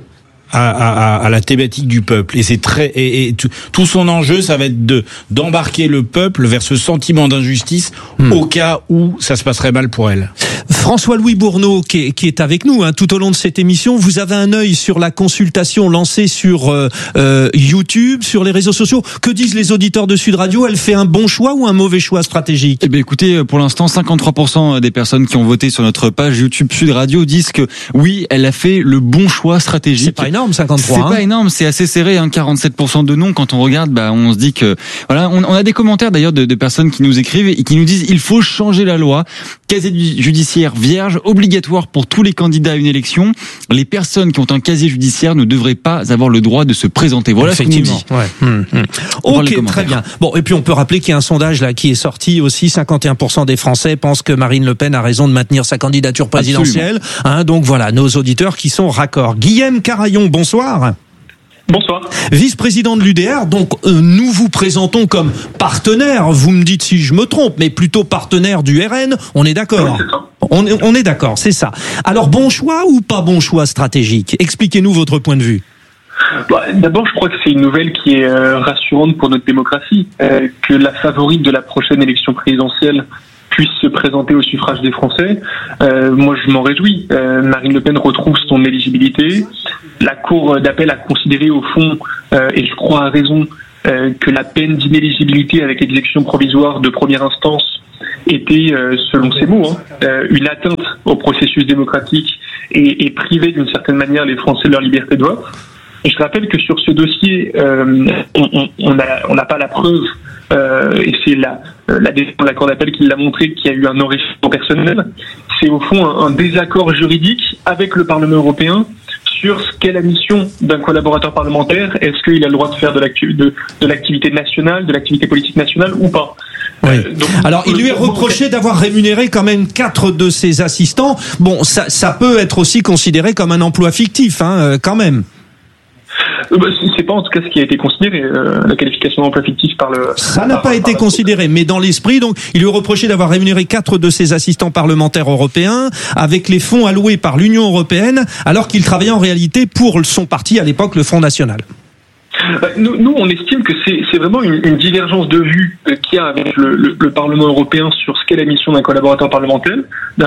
à la thématique du peuple. Et c'est tout son enjeu, ça va être d'embarquer le peuple vers ce sentiment d'injustice au cas où ça se passerait mal pour elle.
François-Louis Bourneau qui est avec nous tout au long de cette émission. Vous avez un œil sur la consultation lancée sur YouTube, sur les réseaux sociaux. Que disent les auditeurs de Sud Radio? Elle fait un bon choix ou un mauvais choix stratégique?
Eh bien, écoutez, pour l'instant, 53% des personnes qui ont voté sur notre page YouTube Sud Radio disent que oui, elle a fait le bon choix stratégique.
C'est pas énorme, 53.
C'est pas énorme, c'est assez serré, 47% de non. Quand on regarde, on se dit que voilà, on a des commentaires d'ailleurs de personnes qui nous écrivent et qui nous disent il faut changer la loi. Casier judiciaire vierge, obligatoire pour tous les candidats à une élection. Les personnes qui ont un casier judiciaire ne devraient pas avoir le droit de se présenter. Voilà ce qu'on nous dit.
Ouais. Ok, très bien. Bon, et puis on peut rappeler qu'il y a un sondage là qui est sorti aussi. 51% des Français pensent que Marine Le Pen a raison de maintenir sa candidature présidentielle. Donc voilà, nos auditeurs qui sont raccords. Guillaume Carayon, bonsoir.
Bonsoir.
Vice-président de l'UDR, donc nous vous présentons comme partenaire, vous me dites si je me trompe, mais plutôt partenaire du RN, on est d'accord? On est d'accord, c'est ça. Alors bon choix ou pas bon choix stratégique? Expliquez-nous votre point de vue.
D'abord, je crois que c'est une nouvelle qui est rassurante pour notre démocratie, que la favorite de la prochaine élection présidentielle puisse se présenter au suffrage des Français. Moi, je m'en réjouis. Marine Le Pen retrouve son éligibilité. La Cour d'appel a considéré au fond, et je crois à raison, que la peine d'inéligibilité avec exécution provisoire de première instance était, selon ses mots, une atteinte au processus démocratique et privait d'une certaine manière les Français de leur liberté de vote. Et je rappelle que sur ce dossier, on n'a pas la preuve, et c'est la décision de la Cour d'appel qui l'a montré, qu'il y a eu un enrichissement personnel. C'est au fond un désaccord juridique avec le Parlement européen sur ce qu'est la mission d'un collaborateur parlementaire. Est-ce qu'il a le droit de faire de l'activité nationale, de l'activité politique nationale ou pas?
Oui. Alors, il lui est reproché d'avoir rémunéré quand même 4 de ses assistants. Bon, ça peut être aussi considéré comme un emploi fictif, quand même.
C'est pas en tout cas ce qui a été considéré, la qualification d'emploi fictif par le...
Ça n'a pas été considéré, mais dans l'esprit, donc, il lui est reproché d'avoir rémunéré 4 de ses assistants parlementaires européens avec les fonds alloués par l'Union européenne, alors qu'il travaillait en réalité pour son parti à l'époque, le Front National.
Nous, on estime que c'est vraiment une divergence de vue qu'il y a avec le Parlement européen sur ce qu'est la mission d'un collaborateur parlementaire.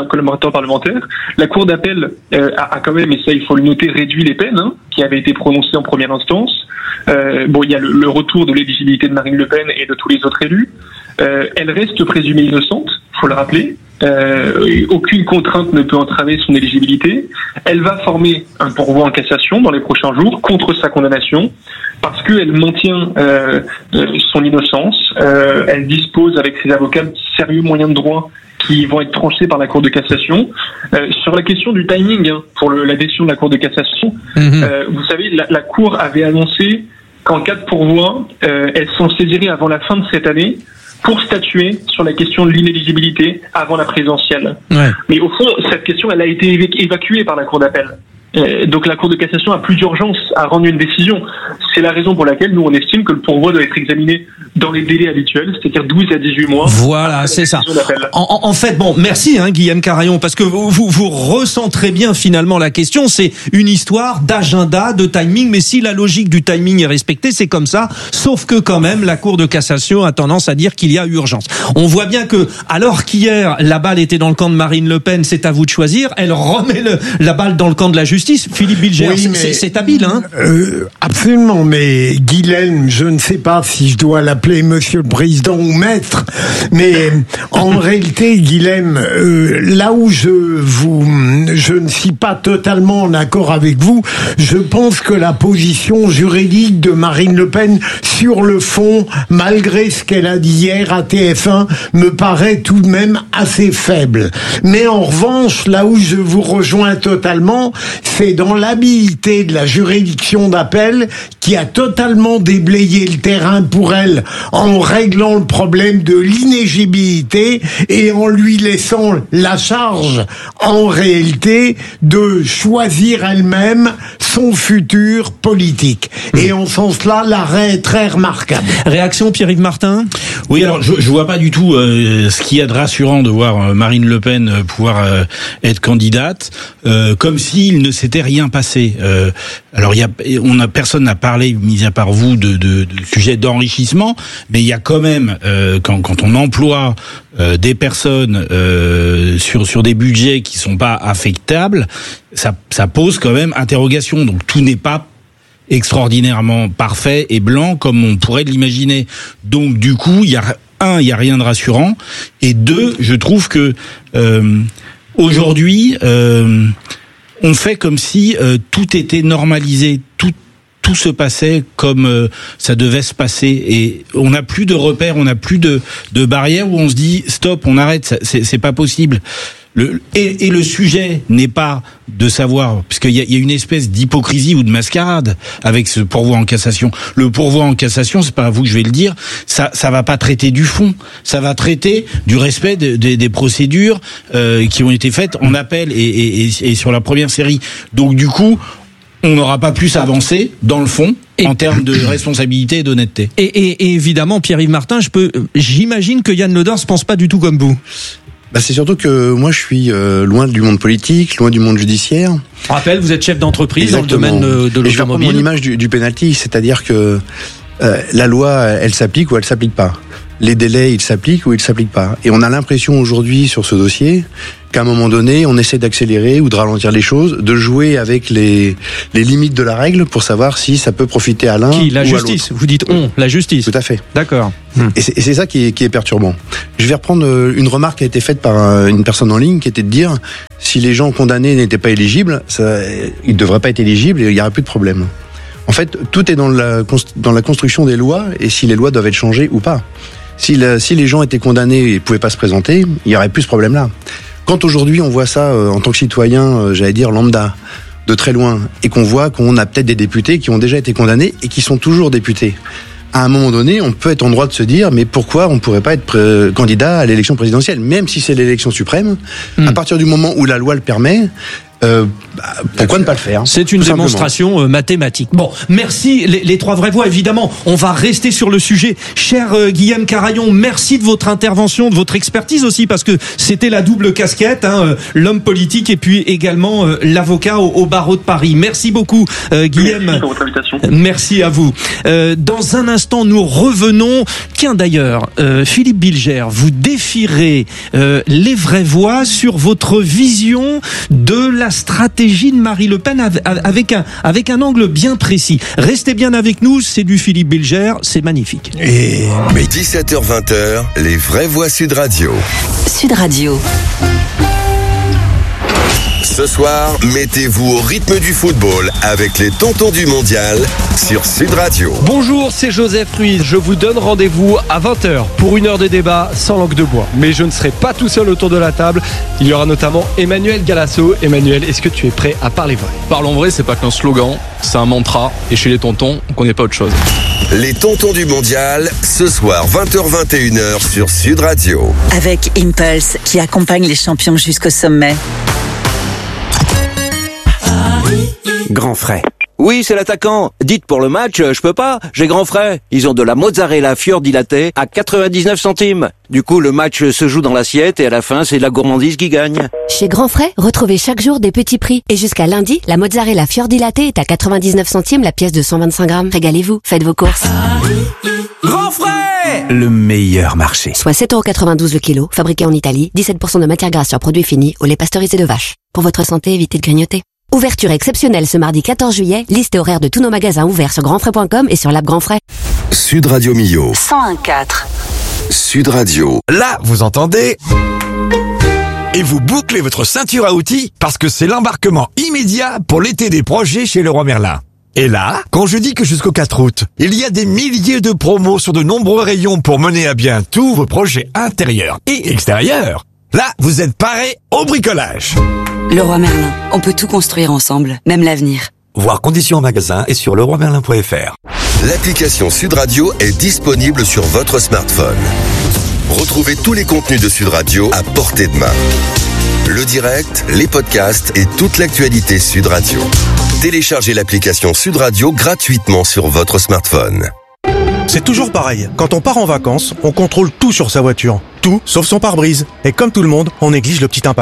La Cour d'appel a quand même, et ça il faut le noter, réduit les peines qui avaient été prononcées en première instance. Il y a le retour de l'éligibilité de Marine Le Pen et de tous les autres élus. Elle reste présumée innocente, faut le rappeler. Aucune contrainte ne peut entraver son éligibilité. Elle va former un pourvoi en cassation dans les prochains jours contre sa condamnation parce qu'elle maintient son innocence. Elle dispose avec ses avocats de sérieux moyens de droit qui vont être tranchés par la Cour de cassation. Sur la question du timing pour la décision de la Cour de cassation, vous savez, la Cour avait annoncé qu'en cas de pourvoi, elle s'en saisirait avant la fin de cette année pour statuer sur la question de l'inéligibilité avant la présidentielle. Ouais. Mais au fond, cette question, elle a été évacuée par la Cour d'appel. Donc la Cour de cassation a plus d'urgence à rendre une décision. C'est la raison pour laquelle nous on estime que le pourvoi doit être examiné dans les délais habituels, c'est-à-dire 12 à 18 mois.
Voilà, c'est ça. En fait, merci Guillaume Carayon, parce que vous recentrez bien finalement la question. C'est une histoire d'agenda, de timing, mais si la logique du timing est respectée, c'est comme ça. Sauf que quand même, la Cour de cassation a tendance à dire qu'il y a urgence. On voit bien que, alors qu'hier la balle était dans le camp de Marine Le Pen, c'est à vous de choisir. Elle remet la balle dans le camp de la justice. Philippe Bilger, oui, c'est habile,
absolument, mais Guilhem, je ne sais pas si je dois l'appeler Monsieur le Président ou Maître, mais en réalité, Guilhem, là où je ne suis pas totalement en accord avec vous, je pense que la position juridique de Marine Le Pen sur le fond, malgré ce qu'elle a dit hier à TF1, me paraît tout de même assez faible. Mais en revanche, là où je vous rejoins totalement, c'est dans l'habilité de la juridiction d'appel qui a totalement déblayé le terrain pour elle en réglant le problème de l'inéligibilité et en lui laissant la charge, en réalité, de choisir elle-même son futur politique. Et en ce sens-là, l'arrêt est très remarquable.
Réaction Pierre-Yves Martin ?
Oui, alors je vois pas du tout ce qu'il y a de rassurant de voir Marine Le Pen pouvoir être candidate, comme s'il ne s'était rien passé. Alors personne n'a parlé parlé, mis à part vous, de sujets d'enrichissement, mais il y a quand même, quand on emploie des personnes sur des budgets qui sont pas affectables, ça pose quand même interrogation. Donc tout n'est pas extraordinairement parfait et blanc comme on pourrait l'imaginer. Donc du coup, il y a rien de rassurant, et deux, je trouve que aujourd'hui, on fait comme si tout était normalisé, tout se passait comme ça devait se passer, et on n'a plus de repères, on n'a plus de barrières où on se dit stop, on arrête, c'est pas possible. Et le sujet n'est pas de savoir, puisqu'il y a une espèce d'hypocrisie ou de mascarade avec ce pourvoi en cassation. Le pourvoi en cassation, c'est pas à vous que je vais le dire, ça va pas traiter du fond, ça va traiter du respect des procédures qui ont été faites en appel et sur la première série. Donc du coup, on n'aura pas plus avancé dans le fond en termes de responsabilité et d'honnêteté.
Et évidemment, Pierre-Yves Martin, j'imagine que Yann Le Dors pense pas du tout comme vous.
C'est surtout que moi je suis loin du monde politique, loin du monde judiciaire.
Je rappelle, vous êtes chef d'entreprise. Exactement. Dans le domaine de l'automobile.
Je vais reprendre mon image du penalty, c'est-à-dire que la loi, elle s'applique ou elle s'applique pas. Les délais, ils s'appliquent ou ils s'appliquent pas. Et on a l'impression aujourd'hui sur ce dossier qu'à un moment donné, on essaie d'accélérer ou de ralentir les choses, de jouer avec les limites de la règle pour savoir si ça peut profiter à l'un ou à l'autre.
La justice. Vous dites la justice.
Tout à fait.
D'accord.
Et c'est ça qui est perturbant. Je vais reprendre une remarque qui a été faite par une personne en ligne, qui était de dire si les gens condamnés n'étaient pas éligibles, ils ne devraient pas être éligibles et il n'y aurait plus de problème. En fait, tout est dans la construction des lois et si les lois doivent être changées ou pas. Si les gens étaient condamnés et pouvaient pas se présenter, il y aurait plus ce problème-là. Quand aujourd'hui on voit ça en tant que citoyen, j'allais dire lambda, de très loin, et qu'on voit qu'on a peut-être des députés qui ont déjà été condamnés et qui sont toujours députés, à un moment donné, on peut être en droit de se dire mais pourquoi on pourrait pas être candidat à l'élection présidentielle, même si c'est l'élection suprême, à partir du moment où la loi le permet. Pourquoi ne pas le faire?
C'est une démonstration mathématique. Bon, merci les trois vraies voix. Évidemment, on va rester sur le sujet. Cher Guillaume Carayon, merci de votre intervention, de votre expertise aussi, parce que c'était la double casquette, l'homme politique et puis également l'avocat au barreau de Paris. Merci beaucoup, Guillaume.
Merci pour votre invitation.
Merci à vous. Dans un instant, nous revenons. Tiens, d'ailleurs, Philippe Bilger, vous défierez les vraies voix sur votre vision de la stratégie de Marine Le Pen avec un angle bien précis. Restez bien avec nous, c'est du Philippe Bilger, c'est magnifique.
Mais 17h-20h, les vraies voix Sud Radio.
Sud Radio.
Ce soir, mettez-vous au rythme du football avec les tontons du mondial sur Sud Radio.
Bonjour, c'est Joseph Ruiz. Je vous donne rendez-vous à 20h pour une heure de débat sans langue de bois. Mais je ne serai pas tout seul autour de la table. Il y aura notamment Emmanuel Galasso. Emmanuel, est-ce que tu es prêt à parler vrai?
Parlons vrai, c'est pas qu'un slogan, c'est un mantra. Et chez les tontons, on connaît pas autre chose.
Les tontons du mondial, ce soir 20h-21h sur Sud Radio.
Avec Impulse, qui accompagne les champions jusqu'au sommet.
Grand frais. Oui, c'est l'attaquant. Dites pour le match, je peux pas, j'ai grand frais. Ils ont de la mozzarella fior di latte à 99 centimes. Du coup, le match se joue dans l'assiette et à la fin, c'est la gourmandise qui gagne.
Chez Grand Frais, retrouvez chaque jour des petits prix. Et jusqu'à lundi, la mozzarella fior di latte est à 99 centimes la pièce de 125 grammes. Régalez-vous, faites vos courses.
Grand frais! Le meilleur marché.
Soit 7,92€ le kilo, fabriqué en Italie, 17% de matière grasse sur produits finis, au lait pasteurisé de vache. Pour votre santé, évitez de grignoter. Ouverture exceptionnelle ce mardi 14 juillet, liste et horaire de tous nos magasins ouverts sur grandfrais.com et sur l'app Grand Frais.
Sud Radio Millau.
101.4.
Sud Radio.
Là, vous entendez? Et vous bouclez votre ceinture à outils parce que c'est l'embarquement immédiat pour l'été des projets chez Leroy Merlin. Et là, quand je dis que jusqu'au 4 août, il y a des milliers de promos sur de nombreux rayons pour mener à bien tous vos projets intérieurs et extérieurs, là, vous êtes parés au bricolage.
Leroy Merlin, on peut tout construire ensemble, même l'avenir.
Voir conditions en magasin et sur leroymerlin.fr.
L'application Sud Radio est disponible sur votre smartphone. Retrouvez tous les contenus de Sud Radio à portée de main. Le direct, les podcasts et toute l'actualité Sud Radio. Téléchargez l'application Sud Radio gratuitement sur votre smartphone.
C'est toujours pareil. Quand on part en vacances, on contrôle tout sur sa voiture. Tout, sauf son pare-brise. Et comme tout le monde, on néglige le petit impact.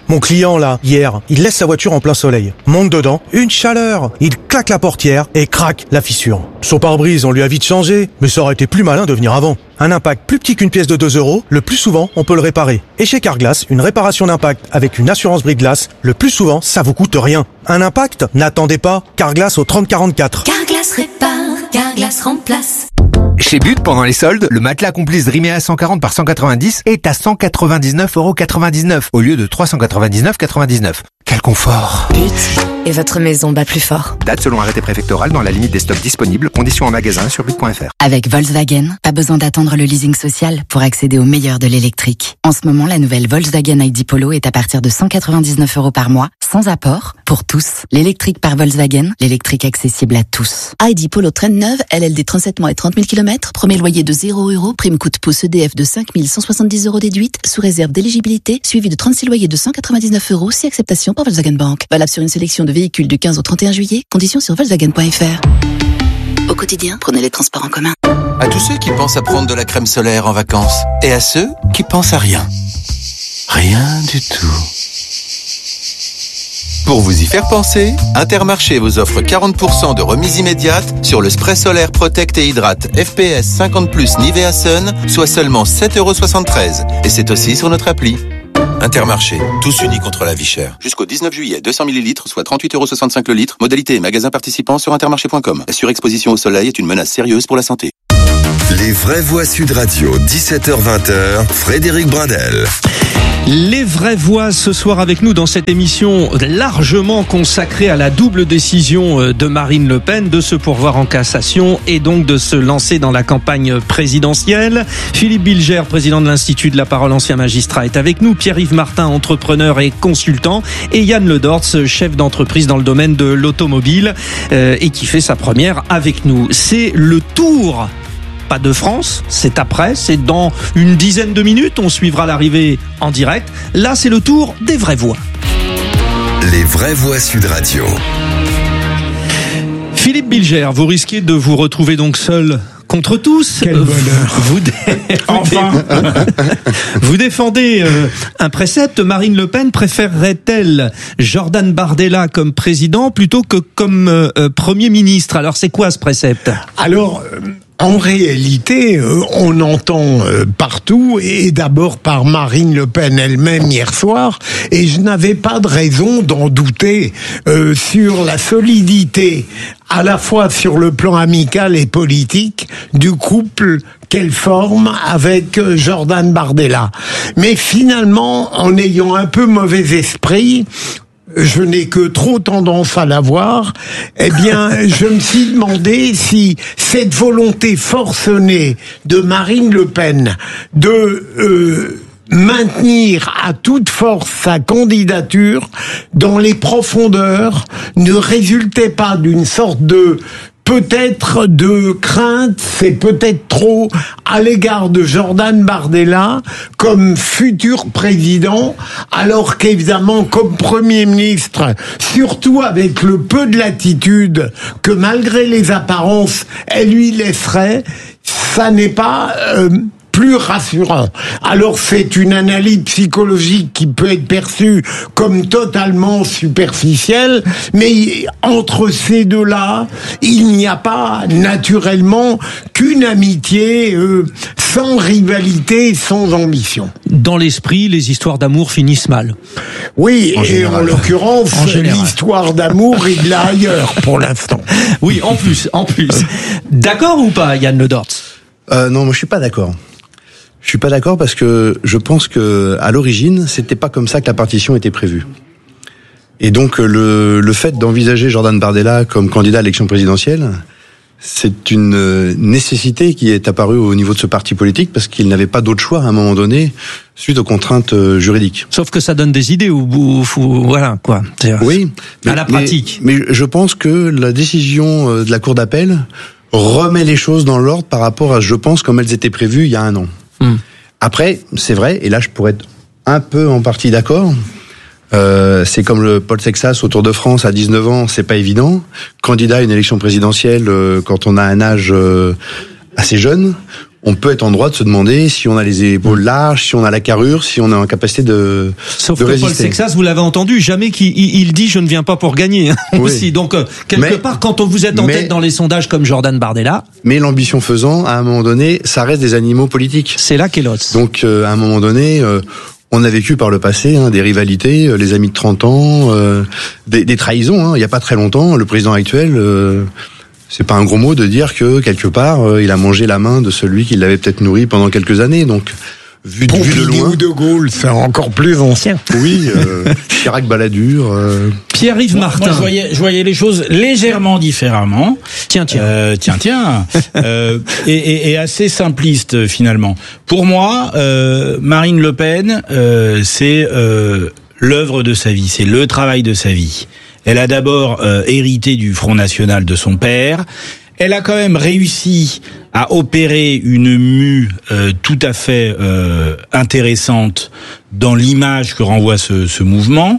Mon client là, hier, il laisse sa voiture en plein soleil, monte dedans, une chaleur, il claque la portière et craque la fissure. Son pare-brise, on lui a vite changé, mais ça aurait été plus malin de venir avant. Un impact plus petit qu'une pièce de 2 €, le plus souvent, on peut le réparer. Et chez Carglass, une réparation d'impact avec une assurance brise-glace, le plus souvent, ça vous coûte rien. Un impact? N'attendez pas, Carglass au 3044.
Carglass répare, Carglass remplace.
Chez But, pendant les soldes, le matelas Complice Drimea 140 par 190 est à 199,99 € au lieu de 399,99 €. Quel confort!
But, et votre maison bat plus fort.
Date selon arrêté préfectoral dans la limite des stocks disponibles. Conditions en magasin sur but.fr.
Avec Volkswagen, pas besoin d'attendre le leasing social pour accéder au meilleur de l'électrique. En ce moment, la nouvelle Volkswagen ID Polo est à partir de 199 € par mois, sans apport, pour tous. L'électrique par Volkswagen, l'électrique accessible à tous.
ID Polo traîne neuve, LLD 37 mois et 30 000 km, premier loyer de 0 €, prime coûte pouce EDF de 5 170 € déduite, sous réserve d'éligibilité, suivi de 36 loyers de 199 €, si acceptation par Volkswagen Bank. Valable sur une sélection de véhicules du 15 au 31 juillet, conditions sur Volkswagen.fr. Au quotidien, prenez les transports en commun.
À tous ceux qui pensent à prendre de la crème solaire en vacances, et à ceux qui pensent à rien. Rien du tout. Pour vous y faire penser, Intermarché vous offre 40% de remise immédiate sur le spray solaire Protect et Hydrate FPS 50+ Nivea Sun, soit seulement 7,73 €. Et c'est aussi sur notre appli. Intermarché, tous unis contre la vie chère. Jusqu'au 19 juillet, 200 ml, soit 38,65 € le litre. Modalité et magasins participants sur intermarché.com. La surexposition au soleil est une menace sérieuse pour la santé.
Les vraies voix Sud Radio, 17h-20h, Frédéric Brindel.
Les vraies voix ce soir avec nous dans cette émission largement consacrée à la double décision de Marine Le Pen de se pourvoir en cassation et donc de se lancer dans la campagne présidentielle. Philippe Bilger, président de l'Institut de la Parole, ancien magistrat, est avec nous. Pierre-Yves Martin, entrepreneur et consultant. Et Yann Ledortz, chef d'entreprise dans le domaine de l'automobile et qui fait sa première avec nous. C'est le tour. Pas de France, c'est après, c'est dans une dizaine de minutes, on suivra l'arrivée en direct. Là, c'est le tour des vraies voix.
Les vraies voix Sud Radio.
Philippe Bilger, vous risquez de vous retrouver donc seul contre tous.
Quel bonheur.
Vous défendez un précepte. Marine Le Pen préférerait-elle Jordan Bardella comme président plutôt que comme Premier ministre? Alors, c'est quoi ce précepte?
Alors, en réalité, on entend partout, et d'abord par Marine Le Pen elle-même hier soir, et je n'avais pas de raison d'en douter sur la solidité, à la fois sur le plan amical et politique, du couple qu'elle forme avec Jordan Bardella. Mais finalement, en ayant un peu mauvais esprit, je n'ai que trop tendance à l'avoir, eh bien, je me suis demandé si cette volonté forcenée de Marine Le Pen de maintenir à toute force sa candidature dans les profondeurs ne résultait pas d'une sorte de peut-être de crainte, c'est peut-être trop, à l'égard de Jordan Bardella comme futur président, alors qu'évidemment comme Premier ministre, surtout avec le peu de latitude que malgré les apparences, elle lui laisserait, ça n'est pas plus rassurant. Alors c'est une analyse psychologique qui peut être perçue comme totalement superficielle, mais entre ces deux-là, il n'y a pas naturellement qu'une amitié sans rivalité, sans ambition.
Dans l'esprit, les histoires d'amour finissent mal.
Oui, en l'occurrence, l'histoire d'amour, il l'a ailleurs pour l'instant.
Oui, en plus. D'accord ou pas, Yann Ledortz?
Non, moi je suis pas d'accord. Je suis pas d'accord parce que je pense que à l'origine, c'était pas comme ça que la partition était prévue. Et donc le fait d'envisager Jordan Bardella comme candidat à l'élection présidentielle, c'est une nécessité qui est apparue au niveau de ce parti politique parce qu'il n'avait pas d'autre choix à un moment donné suite aux contraintes juridiques.
Sauf que ça donne des idées au bout, voilà quoi.
Oui,
à la pratique.
Mais je pense que la décision de la Cour d'appel remet les choses dans l'ordre par rapport à, je pense, comme elles étaient prévues il y a un an. Après, c'est vrai, et là je pourrais être un peu en partie d'accord, c'est comme le Paul Sexas au Tour de France à 19 ans, c'est pas évident. Candidat à une élection présidentielle quand on a un âge assez jeune, on peut être en droit de se demander si on a les épaules larges, si on a la carrure, si on a en capacité de
Sauf
de
que
résister.
Paul Sexas, vous l'avez entendu, jamais qu'il dit je ne viens pas pour gagner aussi. Donc quelque part, quand vous êtes en tête dans les sondages comme Jordan Bardella.
Mais l'ambition faisant, à un moment donné, ça reste des animaux politiques.
C'est là qu'est l'os.
Donc à un moment donné. On a vécu par le passé des rivalités, les amis de 30 ans, des trahisons. Il n'y a pas très longtemps, le président actuel, c'est pas un gros mot de dire que quelque part, il a mangé la main de celui qui l'avait peut-être nourri pendant quelques années. Donc, vu de loin.
De Gaulle, c'est encore plus ancien.
Oui, Chirac Balladur.
Pierre-Yves Martin.
Moi, je voyais les choses légèrement différemment.
Tiens.
Et assez simpliste finalement. Pour moi, Marine Le Pen, c'est l'œuvre de sa vie, c'est le travail de sa vie. Elle a d'abord hérité du Front National de son père. Elle a quand même réussi à opérer une mue tout à fait intéressante dans l'image que renvoie ce mouvement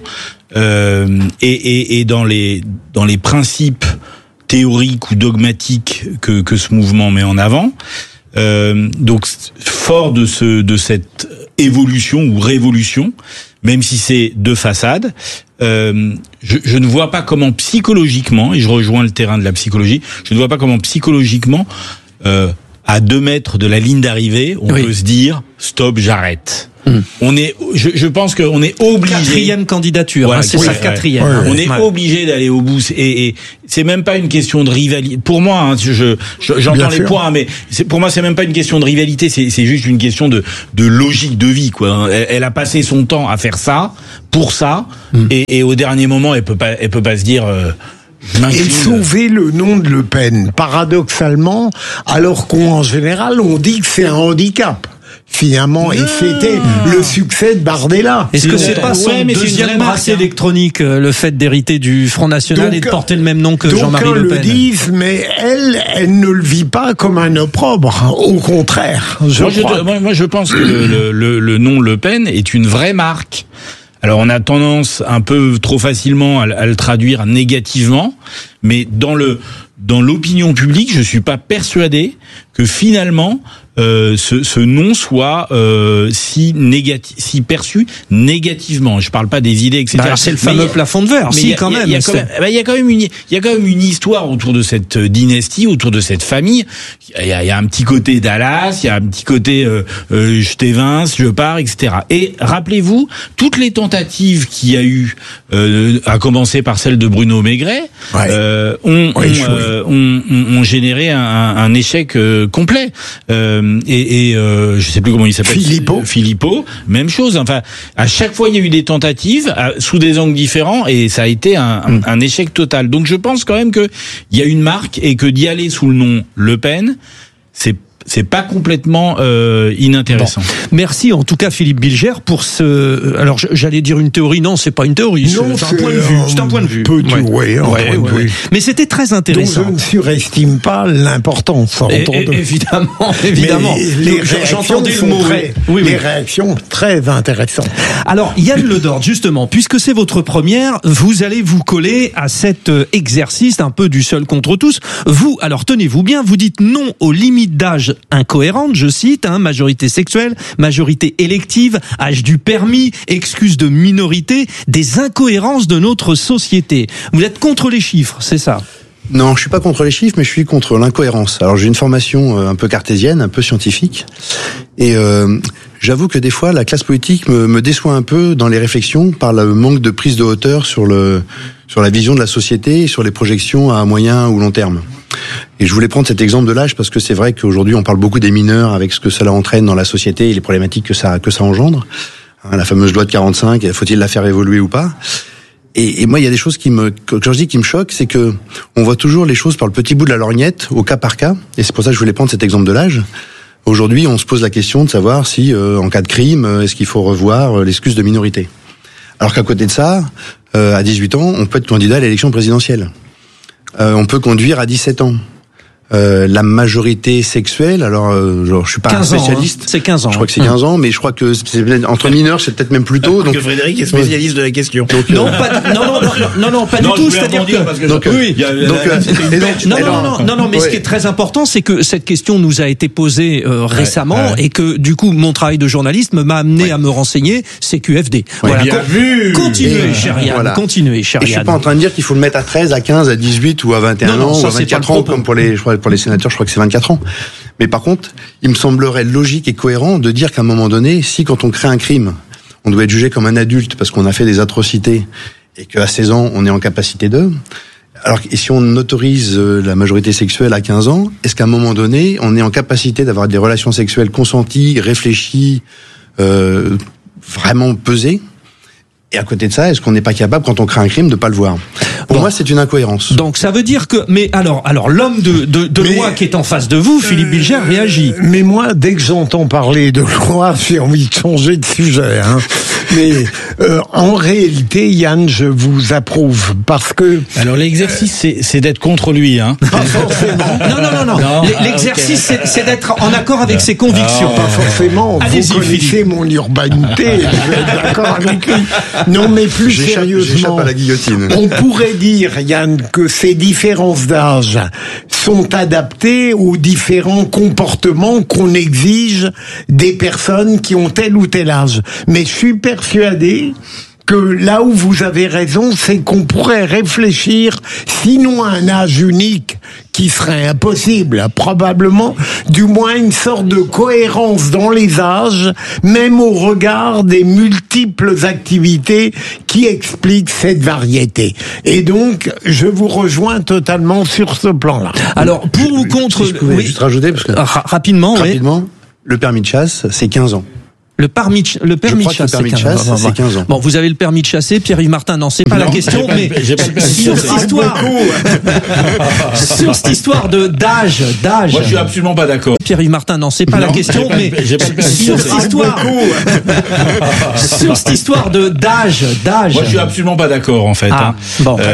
et dans les principes théoriques ou dogmatiques que ce mouvement met en avant. Donc fort de cette évolution ou révolution, même si c'est de façade, je ne vois pas comment psychologiquement, et je rejoins le terrain de la psychologie, je ne vois pas comment psychologiquement, à 2 mètres de la ligne d'arrivée, on peut se dire stop, j'arrête. Je pense qu'on est obligé.
4e candidature,
voilà,
c'est sa 4e.
On est obligé d'aller au bout. Et c'est même pas une question de rivalité. Pour moi, j'entends les points, mais pour moi, c'est même pas une question de rivalité. C'est juste une question de logique de vie, quoi. Elle a passé son temps à faire ça, pour ça, et au dernier moment, elle peut pas se dire.
Et sauver le nom de Le Pen, paradoxalement, alors qu'en général, on dit que c'est un handicap. Finalement, et c'était le succès de Bardella.
Est-ce que c'est pas son deuxième bracelet électronique, le fait d'hériter du Front National et de porter le même nom que Jean-Marie Le Pen?
Le disent, mais elle ne le vit pas comme un opprobre. Au contraire,
moi, je pense que le nom Le Pen est une vraie marque. Alors on a tendance un peu trop facilement à le traduire négativement, mais dans l'opinion publique, je suis pas persuadé que finalement ce nom soit si perçu négativement. Je parle pas des idées, etc.
C'est le fameux plafond de verre. Si, quand même.
Il y a quand même une histoire autour de cette dynastie, autour de cette famille. Il y a un petit côté Dallas, il y a un petit côté je t'évince, je pars, etc. Et rappelez-vous toutes les tentatives qu'il y a eu, à commencer par celle de Bruno Maigret, ont généré un échec complet. Je sais plus comment il s'appelle. Philippot, même chose. Enfin, à chaque fois il y a eu des tentatives sous des angles différents et ça a été un échec total. Donc je pense quand même que il y a une marque et que d'y aller sous le nom Le Pen, c'est pas complètement inintéressant.
Bon. Merci en tout cas Philippe Bilger pour ce. Alors j'allais dire une théorie, non, c'est pas une théorie, c'est un point de vue. C'est un point de vue. Mais c'était très intéressant.
Donc je ne surestime pas l'importance.
Évidemment.
J'entendais le mot. Les réactions très intéressantes.
Alors Yann Le Dord, justement, puisque c'est votre première, vous allez vous coller à cet exercice un peu du seul contre tous. Vous, alors tenez-vous bien, vous dites non aux limites d'âge incohérente, je cite, majorité sexuelle, majorité élective, âge du permis, excuse de minorité, des incohérences de notre société. Vous êtes contre les chiffres, c'est ça ?
Non, je suis pas contre les chiffres, mais je suis contre l'incohérence. Alors j'ai une formation un peu cartésienne, un peu scientifique, et j'avoue que des fois la classe politique me déçoit un peu dans les réflexions par le manque de prise de hauteur sur la vision de la société et sur les projections à moyen ou long terme. Et je voulais prendre cet exemple de l'âge parce que c'est vrai qu'aujourd'hui on parle beaucoup des mineurs avec ce que cela entraîne dans la société et les problématiques que ça engendre. La fameuse loi de 45, faut-il la faire évoluer ou pas ? Et moi il y a des choses quand je dis qui me choquent, c'est que on voit toujours les choses par le petit bout de la lorgnette, au cas par cas. Et c'est pour ça que je voulais prendre cet exemple de l'âge. Aujourd'hui, on se pose la question de savoir si, en cas de crime, est-ce qu'il faut revoir l'excuse de minorité ? Alors qu'à côté de ça, à 18 ans, on peut être candidat à l'élection présidentielle. On peut conduire à 17 ans. la majorité sexuelle, alors je suis pas un spécialiste.
C'est 15 ans.
Je crois que c'est 15 ans, mais je crois que entre mineurs, c'est peut-être même plus tôt.
Donc Frédéric est spécialiste de la question.
Donc,
non, pas du tout. C'est-à-dire que non, mais ce qui est très important, c'est que cette question nous a été posée récemment et que du coup, mon travail de journaliste m'a amené à me renseigner. C'est QFD.
Voilà. Bien vu.
Continuez, Chériane.
Voilà.
Continuez, Chériane.
Et je suis pas en train de dire qu'il faut le mettre à 13, à 15, à 18 ou à 21 ans ou à 24 ans, comme pour les sénateurs, je crois que c'est 24 ans. Mais par contre, il me semblerait logique et cohérent de dire qu'à un moment donné, si quand on crée un crime, on doit être jugé comme un adulte parce qu'on a fait des atrocités et qu'à 16 ans, on est en capacité de... Alors, et si on autorise la majorité sexuelle à 15 ans, est-ce qu'à un moment donné, on est en capacité d'avoir des relations sexuelles consenties, réfléchies, vraiment pesées? Et à côté de ça, est-ce qu'on n'est pas capable, quand on crée un crime, de pas le voir? Pour moi, c'est une incohérence.
Donc, ça veut dire que, mais alors, l'homme de loi qui est en face de vous, Philippe Bilger, réagit.
Mais moi, dès que j'entends parler de loi, j'ai envie de changer de sujet, hein. Mais, en réalité, Yann, je vous approuve, parce que...
Alors, l'exercice, c'est d'être contre lui, hein.
Pas forcément.
Non. L'exercice, c'est d'être en accord avec ses convictions.
Pas forcément. Vous connaissez mon urbanité, je vais être d'accord avec lui. Non, mais plus sérieusement,
à la guillotine.
On pourrait dire, Yann, que ces différences d'âge sont adaptées aux différents comportements qu'on exige des personnes qui ont tel ou tel âge. Mais je suis persuadé que là où vous avez raison, c'est qu'on pourrait réfléchir, sinon à un âge unique, qui serait impossible, probablement, du moins une sorte de cohérence dans les âges, même au regard des multiples activités qui expliquent cette variété. Et donc, je vous rejoins totalement sur ce plan-là.
Alors, pour ou contre...
Si je pouvais juste rajouter, parce que...
Rapidement,
le permis de chasse, c'est 15 ans.
Le permis de chasse,
c'est 15 ans.
Bon, vous avez le permis de chasser, Pierre-Yves Martin, non, c'est pas la question, mais sur cette histoire d'âge.
Moi, je suis absolument pas d'accord.
Pierre-Yves Martin, non, c'est pas la question, mais sur cette histoire d'âge.
Moi, je suis absolument pas d'accord, en fait.
Bon.